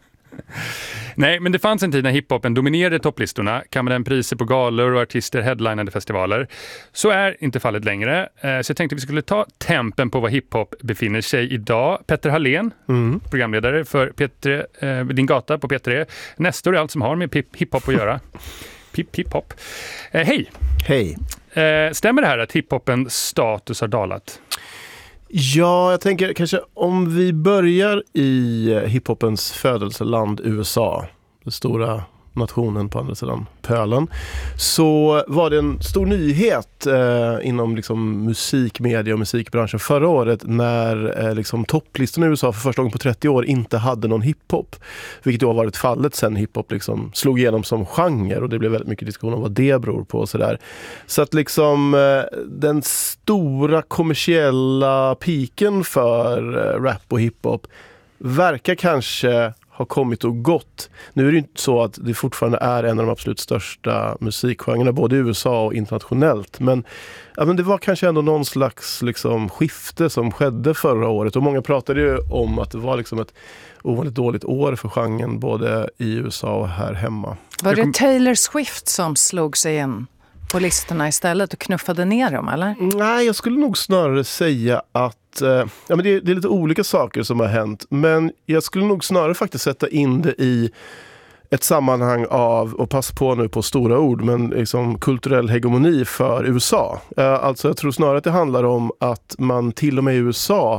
Nej, men det fanns en tid när hiphopen dominerade topplistorna, kammade hem priser på galor och artister headlinade festivaler. Så är inte fallet längre. Så jag tänkte att vi skulle ta tempen på vad hiphop befinner sig idag. Petter Hallén, mm. programledare för P tre, eh, Din gata på P tre. Nästor är allt som har med hiphop att göra. Pip, hiphop. Eh, hej! Hej! Eh, stämmer det här att hiphopens status har dalat? Ja, jag tänker kanske om vi börjar i hiphopens födelseland U S A, den stora nationen på andra sidan pölen, så var det en stor nyhet eh, inom liksom musikmedia och musikbranschen förra året när eh, liksom topplistorna i U S A för första gången på trettio år inte hade någon hiphop, vilket då har varit fallet sen hiphop liksom slog igenom som genre, och det blev väldigt mycket diskussion om vad det beror på och sådär. Så att liksom eh, den stora kommersiella piken för eh, rap och hiphop verkar kanske har kommit och gått. Nu är det inte så att det fortfarande är en av de absolut största musikgenrerna både i U S A och internationellt, men, ja, men det var kanske ändå någon slags liksom, skifte som skedde förra året, och många pratade ju om att det var liksom ett ovanligt dåligt år för genren både i U S A och här hemma. Var det Taylor Swift som slog sig in på listorna istället och knuffade ner dem, eller? Nej, jag skulle nog snarare säga att ja, men det, är, det är lite olika saker som har hänt, men jag skulle nog snarare faktiskt sätta in det i ett sammanhang av, och pass på nu på stora ord, men liksom kulturell hegemoni för U S A. Alltså jag tror snarare att det handlar om att man till och med i U S A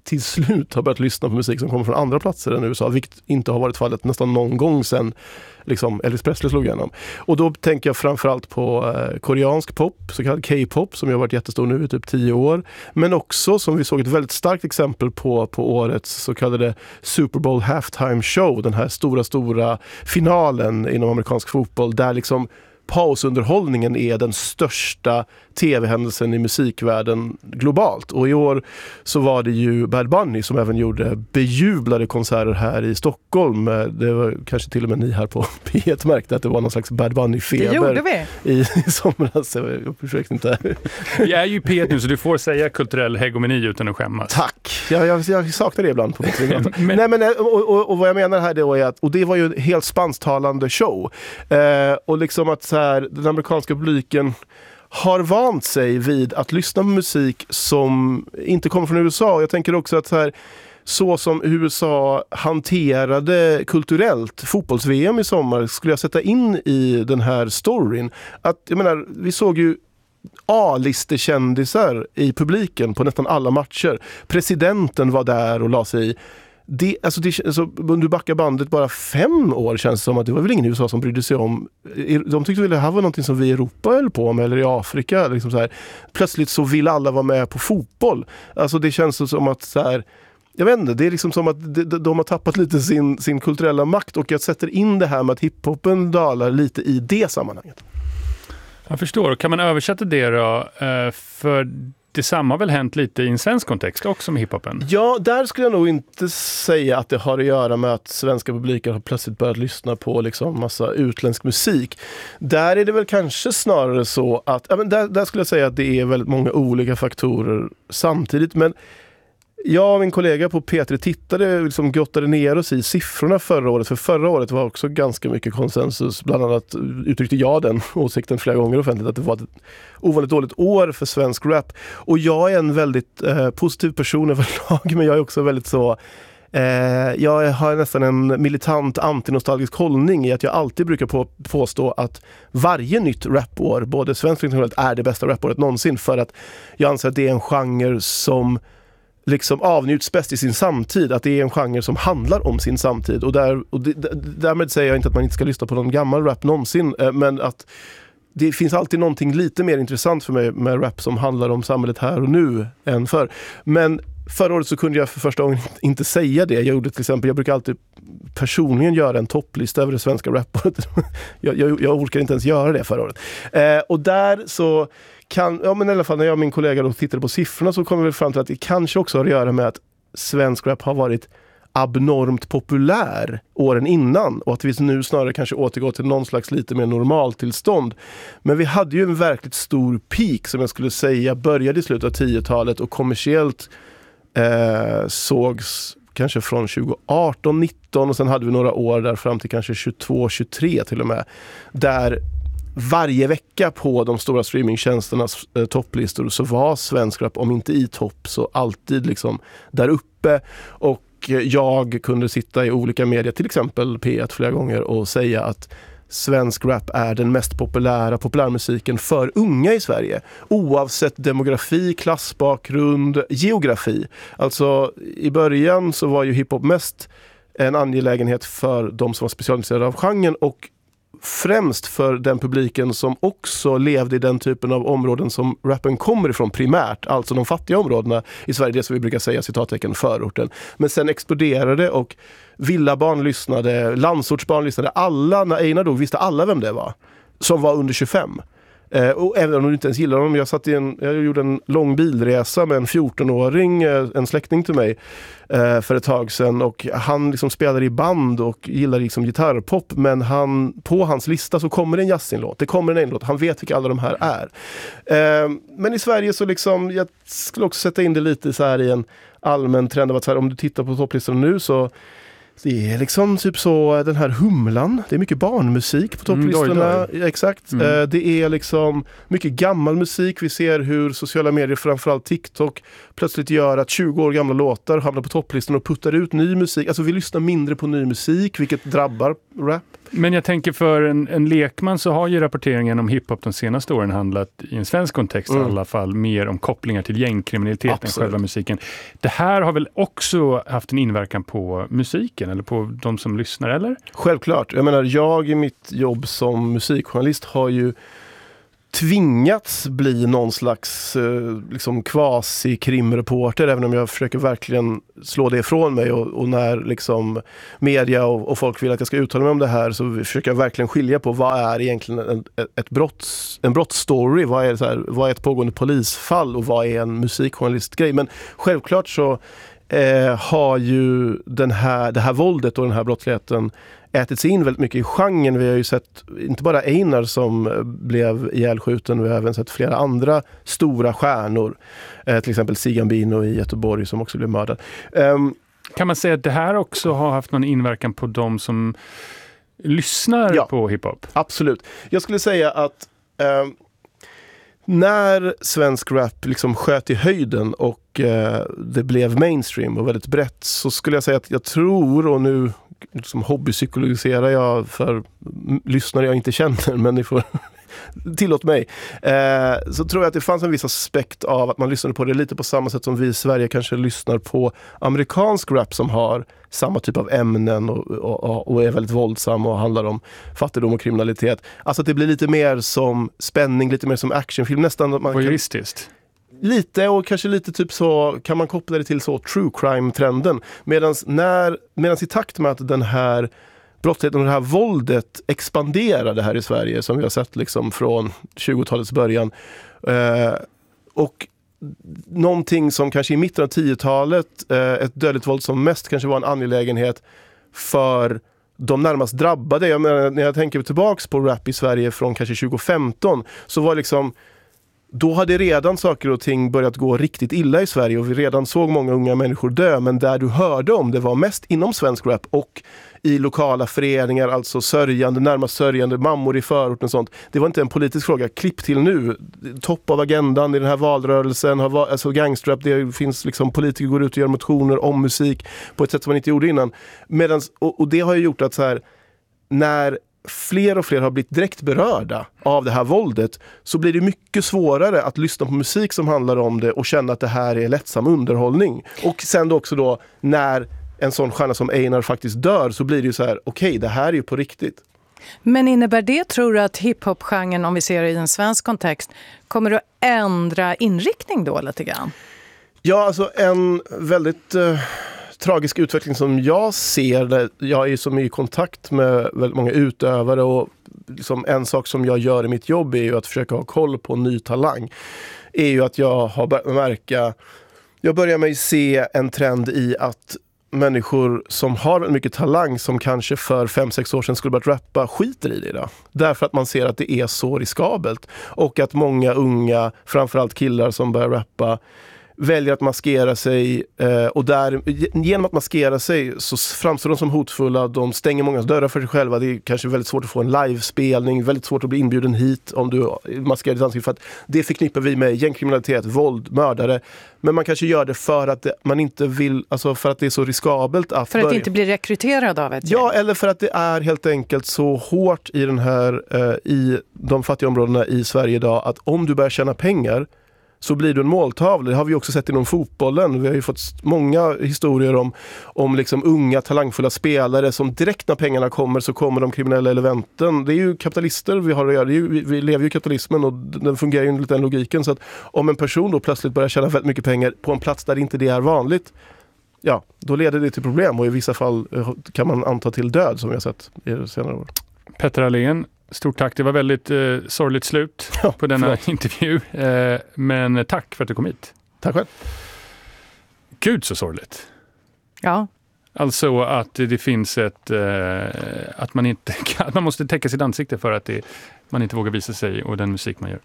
till slut har börjat lyssna på musik som kommer från andra platser än U S A, vilket inte har varit fallet nästan någon gång sedan liksom Elvis Presley slog igenom. Och då tänker jag framförallt på eh, koreansk pop, så kallad K-pop, som har varit jättestor nu i typ tio år. Men också, som vi såg ett väldigt starkt exempel på på årets så kallade Super Bowl Halftime Show, den här stora, stora finalen inom amerikansk fotboll, där liksom pausunderhållningen är den största tv-händelsen i musikvärlden globalt. Och i år så var det ju Bad Bunny som även gjorde bejublade konserter här i Stockholm. Det var kanske till och med ni här på P ett märkte att det var någon slags Bad Bunny-feber. Det gjorde vi. I, i somras. Jag försökte inte. Vi är ju P ett nu, så du får säga kulturell hegemoni utan att skämmas. Tack. Jag, jag, jag saknar det ibland på mitt men... Nej, men, och, och, och vad jag menar här då är att, och det var ju en helt spansktalande show. Eh, och liksom att så här, den amerikanska publiken har vant sig vid att lyssna på musik som inte kommer från U S A. Jag tänker också att så här, så som U S A hanterade kulturellt fotbolls-V M i sommar skulle jag sätta in i den här storyn. Att, jag menar, vi såg ju A-listekändisar i publiken på nästan alla matcher. Presidenten var där och la sig i. Det, alltså det, alltså, om du backar bandet bara fem år känns det som att det var väl ingen i U S A som brydde sig om. De tyckte väl det här var någonting som vi i Europa höll på med, eller i Afrika. Liksom så här. Plötsligt så vill alla vara med på fotboll. Alltså det känns som att så här, jag vet inte, det är liksom som att de, de har tappat lite sin, sin kulturella makt, och jag sätter in det här med att hiphopen dalar lite i det sammanhanget. Jag förstår. Kan man översätta det då? För detsamma har väl hänt lite i en svensk kontext också med hiphopen? Ja, där skulle jag nog inte säga att det har att göra med att svenska publiker har plötsligt börjat lyssna på liksom massa utländsk musik. Där är det väl kanske snarare så att, ja, men där, där skulle jag säga att det är väldigt många olika faktorer samtidigt, men jag och min kollega på P tre tittade, liksom grottade ner oss i siffrorna förra året. För förra året var också ganska mycket konsensus. Bland annat uttryckte jag den åsikten flera gånger offentligt att det var ett ovanligt dåligt år för svensk rap. Och jag är en väldigt eh, positiv person överlag, men jag är också väldigt så... Eh, jag har nästan en militant antinostalgisk hållning i att jag alltid brukar på, påstå att varje nytt rapår, både svenskt och internationellt, är det bästa rapåret någonsin. För att jag anser att det är en genre som liksom avnjuts bäst i sin samtid, att det är en genre som handlar om sin samtid, och, där, och det, därmed säger jag inte att man inte ska lyssna på någon gammal rap någonsin, men att det finns alltid någonting lite mer intressant för mig med rap som handlar om samhället här och nu än förr. Men förra året så kunde jag för första gången inte säga det. Jag gjorde till exempel, jag brukar alltid personligen göra en topplista över det svenska rapåret. jag, jag, jag orkar inte ens göra det förra året. Eh, och där så kan, ja men i alla fall när jag och min kollega då tittade på siffrorna så kom vi fram till att det kanske också har att göra med att svensk rap har varit abnormt populär åren innan, och att vi nu snarare kanske återgår till någon slags lite mer normaltillstånd. Men vi hade ju en verkligt stor peak som jag skulle säga började i slutet av tiotalet och kommersiellt eh, sågs kanske från tjugo arton nitton, och sen hade vi några år där fram till kanske tjugotvå tjugotre till och med, där varje vecka på de stora streamingtjänsternas eh, topplistor så var svensk rap, om inte i topp, så alltid liksom där uppe. Och jag kunde sitta i olika medier, till exempel P ett flera gånger, och säga att svensk rap är den mest populära populärmusiken för unga i Sverige. Oavsett demografi, klassbakgrund, geografi. Alltså i början så var ju hiphop mest en angelägenhet för de som var specialiserade av genren, och främst för den publiken som också levde i den typen av områden som rappen kommer ifrån primärt, alltså de fattiga områdena i Sverige, det som vi brukar säga citattecken förorten. Men sen exploderade och villabarn lyssnade, landsortsbarn lyssnade, alla, när Einar dog visste alla vem det var, som var under tjugofem. Eh, och även om du inte ens gillar dem, jag, satt i en, jag gjorde en lång bilresa med en fjorton-åring, eh, en släkting till mig, eh, för ett tag sedan, och han liksom spelade i band och gillar liksom gitarrpop, men han, på hans lista så kommer det en jazzinlåt, det kommer en enlåt, han vet vilka alla de här är. Eh, men i Sverige så liksom, jag skulle också sätta in det lite så här i en allmän trend av att så här, om du tittar på topplistan nu så det är liksom typ så den här humlan. Det är mycket barnmusik på topplistorna. Mm, doj, doj. Exakt. Mm. Det är liksom mycket gammal musik. Vi ser hur sociala medier, framförallt TikTok, plötsligt gör att tjugo år gamla låtar hamnar på topplistorna och puttar ut ny musik. Alltså vi lyssnar mindre på ny musik, vilket drabbar rap. Men jag tänker för en, en lekman så har ju rapporteringen om hiphop de senaste åren handlat i en svensk kontext mm. i alla fall mer om kopplingar till gängkriminalitet än själva musiken. Det här har väl också haft en inverkan på musiken eller på de som lyssnar, eller? Självklart. Jag menar, jag i mitt jobb som musikjournalist har ju tvingats bli någon slags eh, liksom quasi-krimreporter, även om jag försöker verkligen slå det ifrån mig och, och när liksom media och, och folk vill att jag ska uttala mig om det här så försöker jag verkligen skilja på vad är egentligen en, ett brotts, en brottsstory, vad är, så här, vad är ett pågående polisfall och vad är en musikjournalistgrej. Men självklart så eh, har ju den här, det här våldet och den här brottsligheten ätit sig in väldigt mycket i genren. Vi har ju sett inte bara Einar som blev ihjälskjuten, vi har även sett flera andra stora stjärnor. Eh, till exempel Sigambino i Göteborg som också blev mördad. Um, kan man säga att det här också har haft någon inverkan på de som lyssnar ja, på hiphop? Absolut. Jag skulle säga att um, när svensk rap liksom sköt i höjden och eh, det blev mainstream och väldigt brett, så skulle jag säga att jag tror, och nu liksom hobbypsykologiserar jag för lyssnare jag inte känner, men ni får tillåt mig, eh, så tror jag att det fanns en viss aspekt av att man lyssnade på det lite på samma sätt som vi i Sverige kanske lyssnar på amerikansk rap som har samma typ av ämnen och, och, och är väldigt våldsam och handlar om fattigdom och kriminalitet. Alltså att det blir lite mer som spänning, lite mer som actionfilm nästan. Voyeuristiskt. Lite, och kanske lite typ så kan man koppla det till så true crime-trenden. Medans när, medans i takt med att den här brottsligheten och det här våldet expanderade här i Sverige, som vi har sett liksom från tjugotalets början, eh, och någonting som kanske i mitten av tiotalet, eh, ett dödligt våld som mest kanske var en angelägenhet för de närmast drabbade. Jag menar, när jag tänker tillbaks på rap i Sverige från kanske tjugo femton, så var liksom då hade redan saker och ting börjat gå riktigt illa i Sverige och vi redan såg många unga människor dö, men där du hörde om det var mest inom svensk rap och i lokala föreningar, alltså sörjande, närmast sörjande mammor i förorten och sånt. Det var inte en politisk fråga. Klipp till nu, topp av agendan i den här valrörelsen, har, alltså gangstrap, det finns liksom politiker går ut och gör motioner om musik på ett sätt som man inte gjorde innan. Medans, och, och det har ju gjort att så här, när fler och fler har blivit direkt berörda av det här våldet, så blir det mycket svårare att lyssna på musik som handlar om det och känna att det här är lättsam underhållning. Och sen då också då, när en sån stjärna som Einar faktiskt dör, så blir det ju så här, okej, okay, det här är ju på riktigt. Men innebär det, tror du, att hiphop-genren, om vi ser det i en svensk kontext, kommer att ändra inriktning då lite grann? Ja, alltså en väldigt eh, tragisk utveckling som jag ser, där jag är så mycket i kontakt med väldigt många utövare, och liksom en sak som jag gör i mitt jobb är ju att försöka ha koll på ny talang, är ju att jag har börjat märka, jag börjar med att se en trend i att människor som har mycket talang, som kanske för fem sex år sedan skulle börjat rappa, skiter i det idag. Därför att man ser att det är så riskabelt. Och att många unga, framförallt killar som börjar rappa, väljer att maskera sig, eh, och där, genom att maskera sig så framstår de som hotfulla, de stänger många dörrar för sig själva. Det är kanske väldigt svårt att få en livespelning, väldigt svårt att bli inbjuden hit om du maskerar ditt ansikte, för att det förknippar vi med gängkriminalitet, våld, mördare. Men man kanske gör det för att det, man inte vill, alltså för att det är så riskabelt att för att börja. inte bli rekryterad av ett Ja, eller för att det är helt enkelt så hårt i den här eh, i de fattiga områdena i Sverige idag, att om du börjar tjäna pengar så blir du en måltavla. Det har vi också sett inom fotbollen. Vi har ju fått många historier om, om liksom unga, talangfulla spelare som direkt när pengarna kommer så kommer de kriminella elementen. Det är ju kapitalister vi har att göra. Det är ju, vi, vi lever ju i kapitalismen och den fungerar ju enligt den logiken. Så att om en person då plötsligt börjar tjäna väldigt mycket pengar på en plats där inte det är vanligt, ja, då leder det till problem, och i vissa fall kan man anta till död, som vi har sett i senare år. Petter Allén, stort tack. Det var väldigt eh, sorgligt slut ja, på denna förlåt. intervju. Eh, men tack för att du kom hit. Tack själv. Gud så sorgligt. Ja. Alltså att det finns ett... Eh, att, man inte, att man måste täcka sitt ansikte för att det, man inte vågar visa sig och den musik man gör.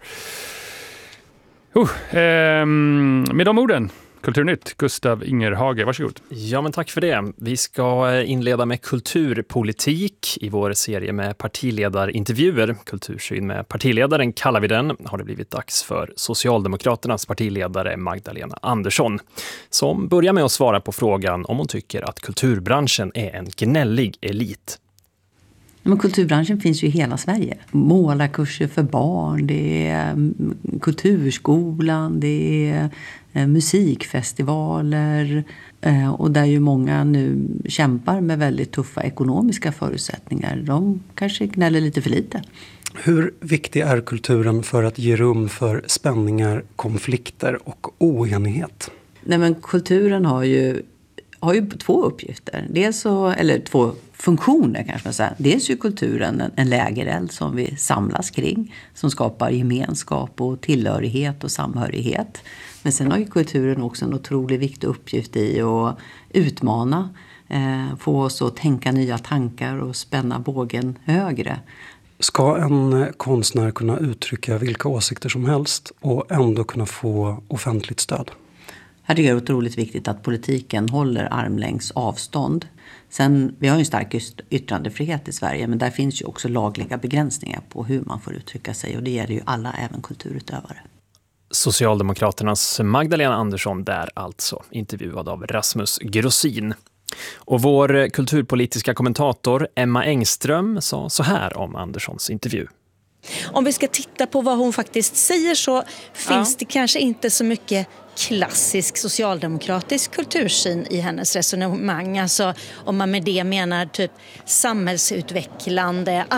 Uh, eh, med de orden, Kulturnytt, Gustav Ingerhage, varsågod. Ja, men tack för det. Vi ska inleda med kulturpolitik i vår serie med partiledarintervjuer. Kultursyn med partiledaren kallar vi den. Har det blivit dags för Socialdemokraternas partiledare Magdalena Andersson, som börjar med att svara på frågan om hon tycker att kulturbranschen är en gnällig elit. Men kulturbranschen finns ju i hela Sverige. Målarkurser för barn, det är kulturskolan, det är musikfestivaler. Och där ju många nu kämpar med väldigt tuffa ekonomiska förutsättningar. De kanske gnäller lite för lite. Hur viktig är kulturen för att ge rum för spänningar, konflikter och oenighet? Nej, men kulturen har ju, har ju två uppgifter. Dels så, eller två funktioner kanske man säger. Dels är ju kulturen en, en lägereld som vi samlas kring. Som skapar gemenskap och tillhörighet och samhörighet. Men sen har ju kulturen också en otroligt viktig uppgift i att utmana. Eh, få oss att tänka nya tankar och spänna bågen högre. Ska en konstnär kunna uttrycka vilka åsikter som helst och ändå kunna få offentligt stöd? Här tycker jag det är otroligt viktigt att politiken håller armlängds avstånd. Sen, vi har ju en stark yttrandefrihet i Sverige, men där finns ju också lagliga begränsningar på hur man får uttrycka sig. Och det gäller ju alla, även kulturutövare. Socialdemokraternas Magdalena Andersson där alltså, intervjuad av Rasmus Grossin. Och vår kulturpolitiska kommentator Emma Engström sa så här om Anderssons intervju. Om vi ska titta på vad hon faktiskt säger så finns Ja. det kanske inte så mycket klassisk socialdemokratisk kultursyn i hennes resonemang. Alltså om man med det menar typ samhällsutvecklande,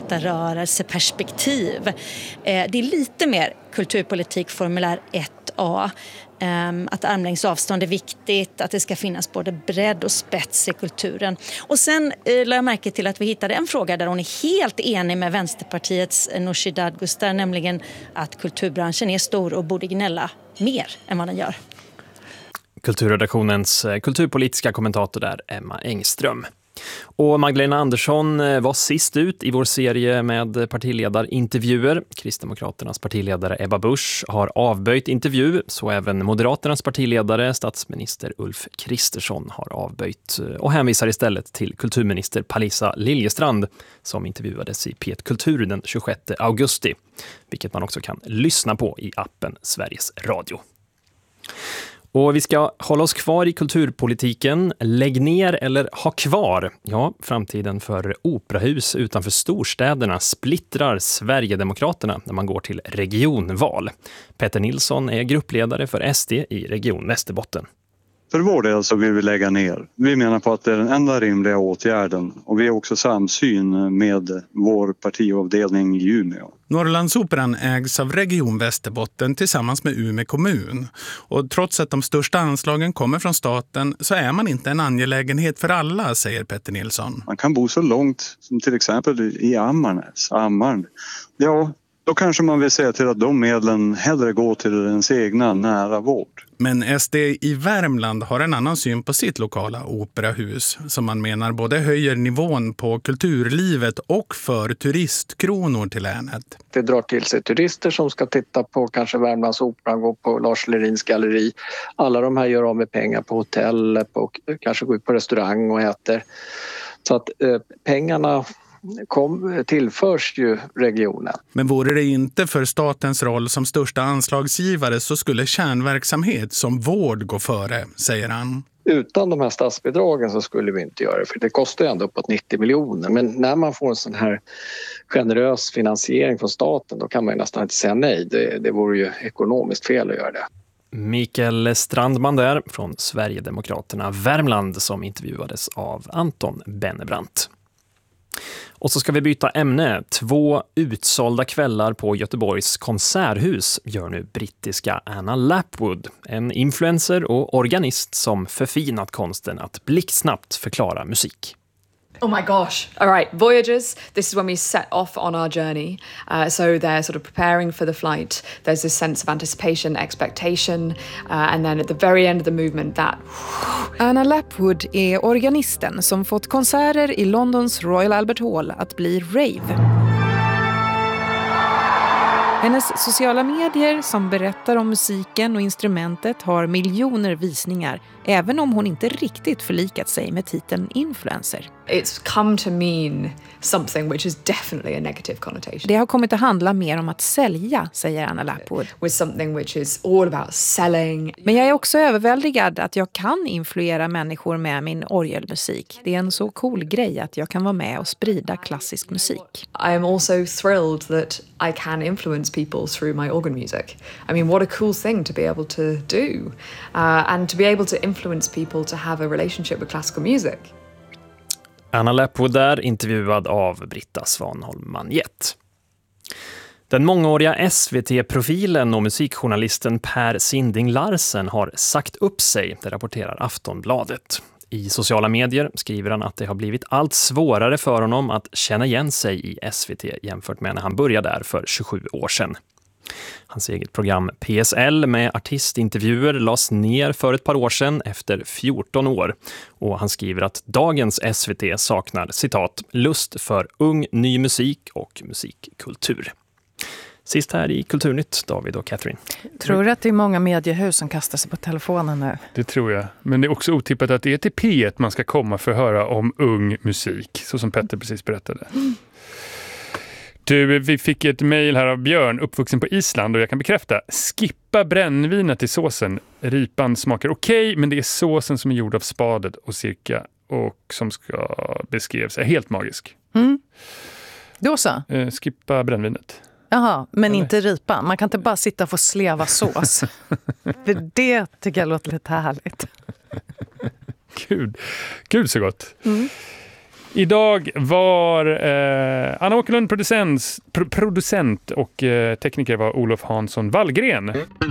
arbetarrörelseperspektiv. Eh, det är lite mer kulturpolitik formulär ett A. Um, att armlängds avstånd är viktigt, att det ska finnas både bredd och spets i kulturen. Och sen uh, lade jag märke till att vi hittade en fråga där hon är helt enig med Vänsterpartiets Nooshi Dadgostar, nämligen att kulturbranschen är stor och borde gnälla mer än vad den gör. Kulturredaktionens kulturpolitiska kommentator där, Emma Engström. Och Magdalena Andersson var sist ut i vår serie med partiledarintervjuer. Kristdemokraternas partiledare Ebba Busch har avböjt intervju, så även Moderaternas partiledare, statsminister Ulf Kristersson, har avböjt och hänvisar istället till kulturminister Palisa Liljestrand som intervjuades i P ett Kultur den tjugosjätte augusti, vilket man också kan lyssna på i appen Sveriges Radio. Och vi ska hålla oss kvar i kulturpolitiken. Lägg ner eller ha kvar. Ja, framtiden för operahus utanför storstäderna splittrar Sverigedemokraterna när man går till regionval. Petter Nilsson är gruppledare för S D i Region Västerbotten. För vår del så vill vi lägga ner. Vi menar på att det är den enda rimliga åtgärden och vi är också samsyn med vår partiavdelning i Umeå. Norrlandsoperan ägs av Region Västerbotten tillsammans med Umeå kommun. Och trots att de största anslagen kommer från staten så är man inte en angelägenhet för alla, säger Petter Nilsson. Man kan bo så långt som till exempel i Ammarnäs, Ammarn. Ja, då kanske man vill säga till att de medlen hellre går till ens egna nära vård. Men S D i Värmland har en annan syn på sitt lokala operahus som man menar både höjer nivån på kulturlivet och för turistkronor till länet. Det drar till sig turister som ska titta på kanske Värmlandsoperan, gå på Lars Lerins galleri. Alla de här gör av med pengar på hotell, på, kanske går ut på restaurang och äter. Så att eh, pengarna kom, tillförs ju regionen. Men vore det inte för statens roll som största anslagsgivare så skulle kärnverksamhet som vård gå före, säger han. Utan de här statsbidragen så skulle vi inte göra det, för det kostar ju ändå uppåt nittio miljoner. Men när man får en sån här generös finansiering från staten då kan man ju nästan inte säga nej. Det, det vore ju ekonomiskt fel att göra det. Mikael Strandman där från Sverigedemokraterna Värmland som intervjuades av Anton Bennebrant. Och så ska vi byta ämne. Två utsålda kvällar på Göteborgs konserthus gör nu brittiska Anna Lapwood, en influencer och organist som förfinat konsten att blixtsnabbt förklara musik. Oh my gosh. All right, Voyagers, this is when we set off on our journey. Uh, so they're sort of preparing for the flight. There's this sense of anticipation, expectation, uh, and then at the very end of the movement that... Anna Lapwood är organisten som fått konserter i Londons Royal Albert Hall att bli rave. Hennes sociala medier som berättar om musiken och instrumentet har miljoner visningar, även om hon inte riktigt förlikat sig med titeln influencer. It's come to mean something which is definitely a negative connotation. Det har kommit att handla mer om att sälja, säger Anna Lapwood. With something which is all about selling. Men jag är också överväldigad att jag kan influera människor med min orgelmusik. Det är en så cool grej att jag kan vara med och sprida klassisk musik. I am also thrilled that I can influence people through my organ music. I mean, what a cool thing to be able to do. Uh, and to be able to influence people to have a relationship with classical music. Anna Lapwood där, intervjuad av Britta Svanholm Manjett. Den mångåriga S V T-profilen och musikjournalisten Per Sinding Larsen har sagt upp sig, det rapporterar Aftonbladet. I sociala medier skriver han att det har blivit allt svårare för honom att känna igen sig i S V T jämfört med när han började där för tjugosju år sedan. Hans eget program P S L med artistintervjuer lades ner för ett par år sedan efter fjorton år. Och han skriver att dagens S V T saknar, citat, lust för ung ny musik och musikkultur. Sist här i Kulturnytt, David och Catherine. Tror du att det är många mediehus som kastar sig på telefonen nu? Det tror jag. Men det är också otippat att det är till P ett man ska komma för att höra om ung musik. Så som Petter precis berättade. Mm. Du, vi fick ett mejl här av Björn, uppvuxen på Island, och jag kan bekräfta, skippa brännvinet i såsen. Ripan smakar okej, men det är såsen som är gjord av spadet och cirka och som ska beskrivas är helt magisk. Mm. Då så? Eh, skippa brännvinet. Jaha, men Eller? inte ripan. Man kan inte bara sitta och få sleva sås. För det tycker jag låter lite härligt. Gud, Gud så gott. Mm. Idag var eh, Anna Åkerlund producent, pro- producent och eh, tekniker var Olof Hansson Wallgren.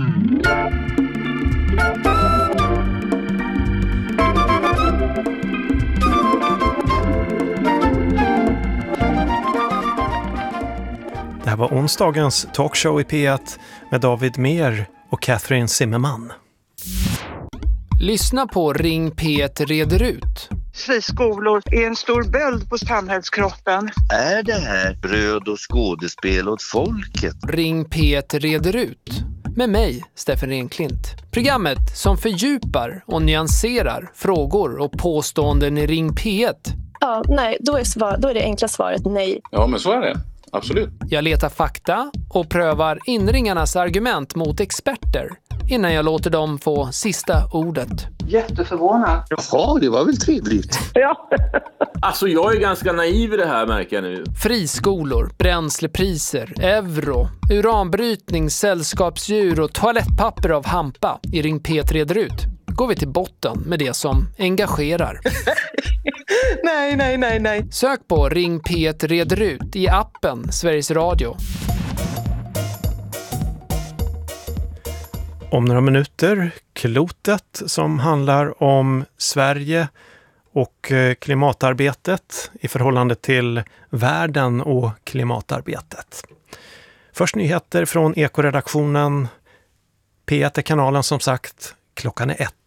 Det här var onsdagens talkshow i P ett med David Mer och Catherine Zimmerman. Lyssna på Ring P ett reder ut. Friskolor är en stor böld på samhällskroppen. Är det här bröd och skådespel åt folket? Ring P ett reder ut. Med mig, Steffen Renklint. Programmet som fördjupar och nyanserar frågor och påståenden i Ring P ett. Ja, nej, då är, svar, då är det enkla svaret nej. Ja, men så är det. Absolut. Jag letar fakta och prövar inringarnas argument mot experter innan jag låter dem få sista ordet. Jätteförvånad. Jaha, det var väl trevligt. Ja. Alltså jag är ganska naiv i det här, märker jag nu. Friskolor, bränslepriser, euro, uranbrytning, sällskapsdjur och toalettpapper av hampa i Ring P ett reder ut. Går vi till botten med det som engagerar. nej, nej, nej, nej. Sök på Ring P ett reder ut i appen Sveriges Radio. Om några minuter, Klotet, som handlar om Sverige och klimatarbetet i förhållande till världen och klimatarbetet. Först nyheter från Ekoredaktionen. P ett är kanalen som sagt. Klockan är ett.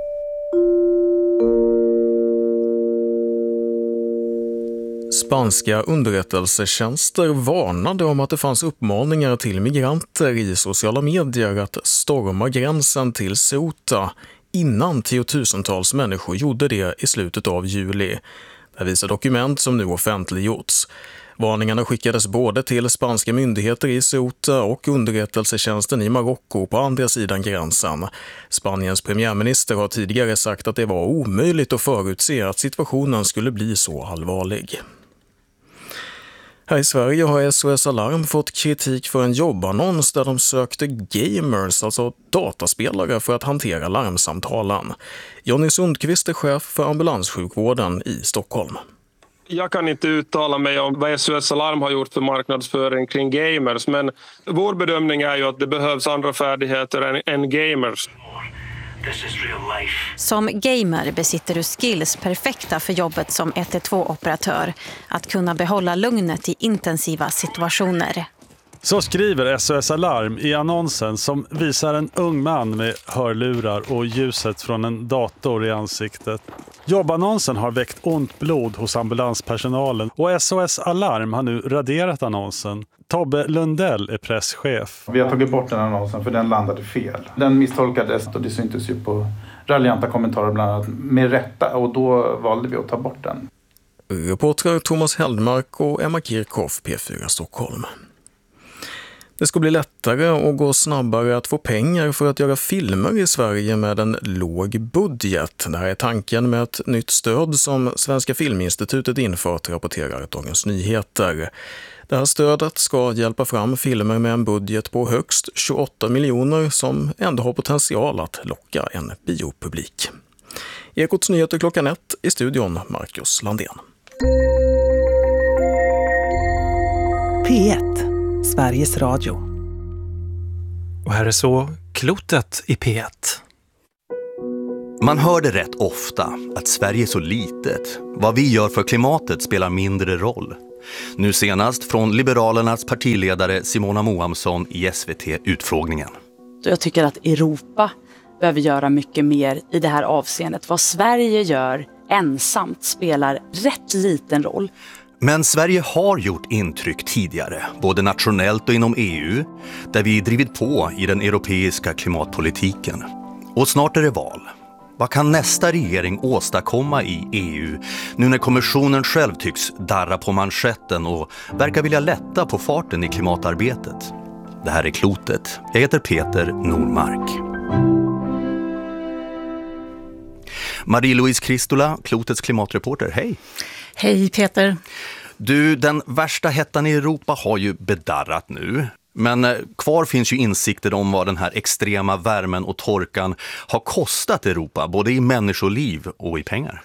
Spanska underrättelsetjänster varnade om att det fanns uppmaningar till migranter i sociala medier att storma gränsen till Ceuta innan tiotusentals människor gjorde det i slutet av juli. Det visar dokument som nu offentliggjorts. Varningarna skickades både till spanska myndigheter i Ceuta och underrättelsetjänsten i Marocko på andra sidan gränsen. Spaniens premiärminister har tidigare sagt att det var omöjligt att förutse att situationen skulle bli så allvarlig. Här i Sverige har S O S Alarm fått kritik för en jobbannons där de sökte gamers, alltså dataspelare, för att hantera larmsamtalen. Jonny Sundqvist är chef för ambulanssjukvården i Stockholm. Jag kan inte uttala mig om vad S O S Alarm har gjort för marknadsföring kring gamers, men vår bedömning är ju att det behövs andra färdigheter än, än gamers. Som gamer besitter du skills perfekta för jobbet som ett ett två-operatör. Att kunna behålla lugnet i intensiva situationer. Så skriver S O S Alarm i annonsen som visar en ung man med hörlurar och ljuset från en dator i ansiktet. Jobbannonsen har väckt ont blod hos ambulanspersonalen och S O S Alarm har nu raderat annonsen. Tobbe Lundell är presschef. Vi har tagit bort den annonsen för den landade fel. Den misstolkades och det syntes ju på raljanta kommentarer bland annat med rätta, och då valde vi att ta bort den. Reportrar Thomas Heldmark och Emma Kirchhoff, P fyra Stockholm. Det ska bli lättare och gå snabbare att få pengar för att göra filmer i Sverige med en låg budget. Det här är tanken med ett nytt stöd som Svenska Filminstitutet infört, rapporterar Dagens Nyheter. Det här stödet ska hjälpa fram filmer med en budget på högst tjugoåtta miljoner som ändå har potential att locka en biopublik. Ekots nyheter klockan ett, i studion Marcus Landén. P ett, Sveriges Radio. Och här är så klotet i P ett. Man hör det rätt ofta, att Sverige är så litet. Vad vi gör för klimatet spelar mindre roll. Nu senast från Liberalernas partiledare Simona Moamsson i S V T-utfrågningen. Jag tycker att Europa behöver göra mycket mer i det här avseendet. Vad Sverige gör ensamt spelar rätt liten roll. Men Sverige har gjort intryck tidigare, både nationellt och inom E U, där vi drivit på i den europeiska klimatpolitiken. Och snart är det val. Vad kan nästa regering åstadkomma i E U nu när kommissionen själv tycks darra på manschetten och verkar vilja lätta på farten i klimatarbetet? Det här är Klotet. Jag heter Peter Normark. Marie-Louise Kristola, Klotets klimatreporter. Hej! Hej Peter. Du, den värsta hettan i Europa har ju bedarrat nu. Men kvar finns ju insikter om vad den här extrema värmen och torkan har kostat Europa, både i människoliv och i pengar.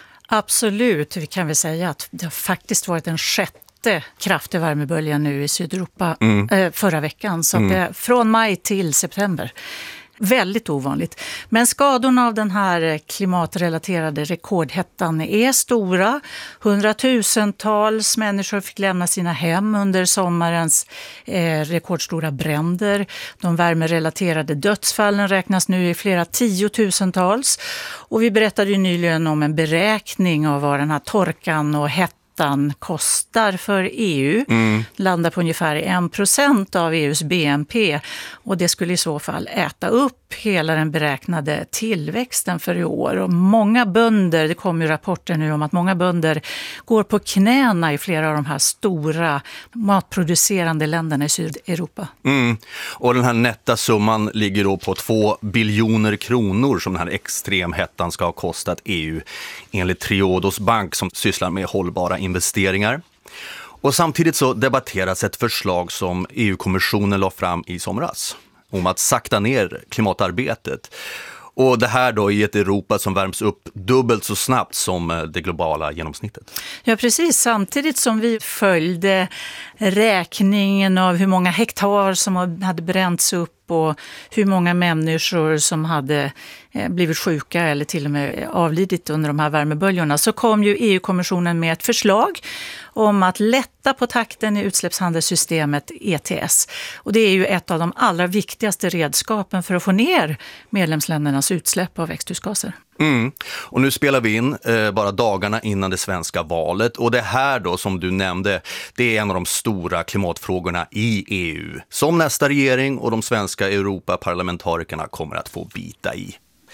Absolut, vi kan väl säga att det har faktiskt varit en sjätte kraftig värmebölja nu i Sydeuropa mm. eh, förra veckan. Så mm. det, från maj till september. Väldigt ovanligt. Men skadorna av den här klimatrelaterade rekordhettan är stora. Hundratusentals människor fick lämna sina hem under sommarens eh, rekordstora bränder. De värmerelaterade dödsfallen räknas nu i flera tiotusentals. Och vi berättade ju nyligen om en beräkning av vad den här torkan och hettan kostar för E U. Mm. Landar på ungefär en procent av E U:s B N P. Och det skulle i så fall äta upp hela den beräknade tillväxten för i år. Och många bönder, det kommer ju rapporter nu om att många bönder går på knäna i flera av de här stora matproducerande länderna i Sydeuropa. Mm. Och den här nätta summan ligger då på två biljoner kronor som den här extremhettan ska ha kostat E U enligt Triodos bank som sysslar med hållbara investeringar. Och samtidigt så debatteras ett förslag som E U-kommissionen la fram i somras om att sakta ner klimatarbetet. Och det här då i ett Europa som värms upp dubbelt så snabbt som det globala genomsnittet. Ja, precis. Samtidigt som vi följde räkningen av hur många hektar som hade bränts upp och hur många människor som hade blivit sjuka eller till och med avlidit under de här värmeböljorna, så kom ju E U-kommissionen med ett förslag om att lätta på takten i utsläppshandelssystemet E T S. Och det är ju ett av de allra viktigaste redskapen för att få ner medlemsländernas utsläpp av växthusgaser. Mm. Och nu spelar vi in eh, bara dagarna innan det svenska valet. Och det här då som du nämnde, det är en av de stora klimatfrågorna i E U. Som nästa regering och de svenska Europaparlamentarikerna kommer att få bita i.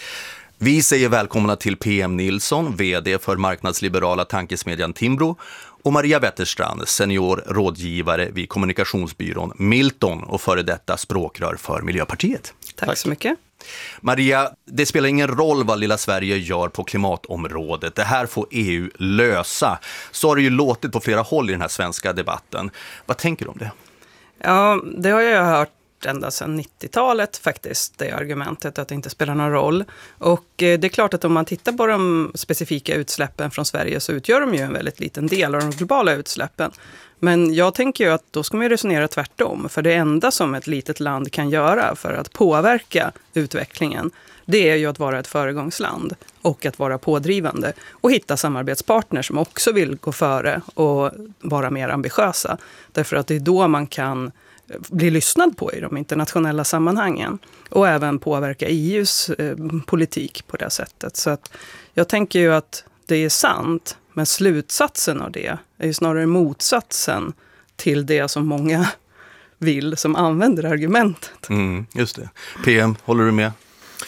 Vi säger välkomna till P M Nilsson, vd för marknadsliberala tankesmedjan Timbro, och Maria Wetterstrand, senior rådgivare vid kommunikationsbyrån Milton och före detta språkrör för Miljöpartiet. Tack, Tack så mycket. Maria, det spelar ingen roll vad lilla Sverige gör på klimatområdet. Det här får E U lösa. Så har det ju låtit på flera håll i den här svenska debatten. Vad tänker du om det? Ja, det har jag hört ända sedan nittiotalet faktiskt, det argumentet att det inte spelar någon roll. Och det är klart att om man tittar på de specifika utsläppen från Sverige så utgör de ju en väldigt liten del av de globala utsläppen. Men jag tänker ju att då ska man resonera tvärtom. För det enda som ett litet land kan göra för att påverka utvecklingen, det är ju att vara ett föregångsland och att vara pådrivande och hitta samarbetspartners som också vill gå före och vara mer ambitiösa. Därför att det är då man kan bli lyssnad på i de internationella sammanhangen och även påverka E U:s eh, politik på det sättet. Så att jag tänker ju att det är sant, men slutsatsen av det är ju snarare motsatsen till det som många vill som använder argumentet. Mm, just det. P M, håller du med?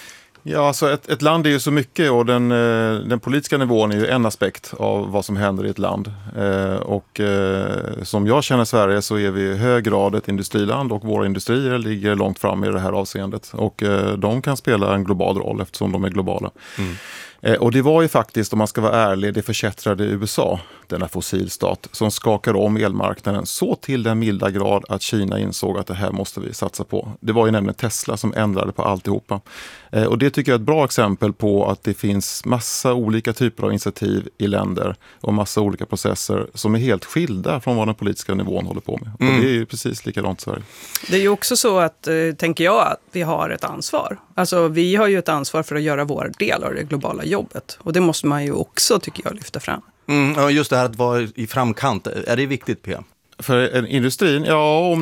Ja, alltså ett, ett land är ju så mycket och den, den politiska nivån är ju en aspekt av vad som händer i ett land. Eh, och eh, som jag känner Sverige så är vi i hög grad ett industriland och våra industrier ligger långt fram i det här avseendet. Och eh, de kan spela en global roll eftersom de är globala. Mm. Eh, och det var ju faktiskt, om man ska vara ärlig, det förkättrade U S A, denna fossilstat, som skakade om elmarknaden så till den milda grad att Kina insåg att det här måste vi satsa på. Det var ju nämligen Tesla som ändrade på alltihopa. Eh, och det tycker jag är ett bra exempel på att det finns massa olika typer av initiativ i länder och massa olika processer som är helt skilda från vad den politiska nivån håller på med. Mm. Och det är ju precis likadant i Sverige. Det är ju också så att, eh, tänker jag, att vi har ett ansvar. Alltså vi har ju ett ansvar för att göra vår del av det globala jobbet. Och det måste man ju också, tycker jag, lyfta fram. Mm, just det här att vara i framkant, är det viktigt, P? För industrin, ja, om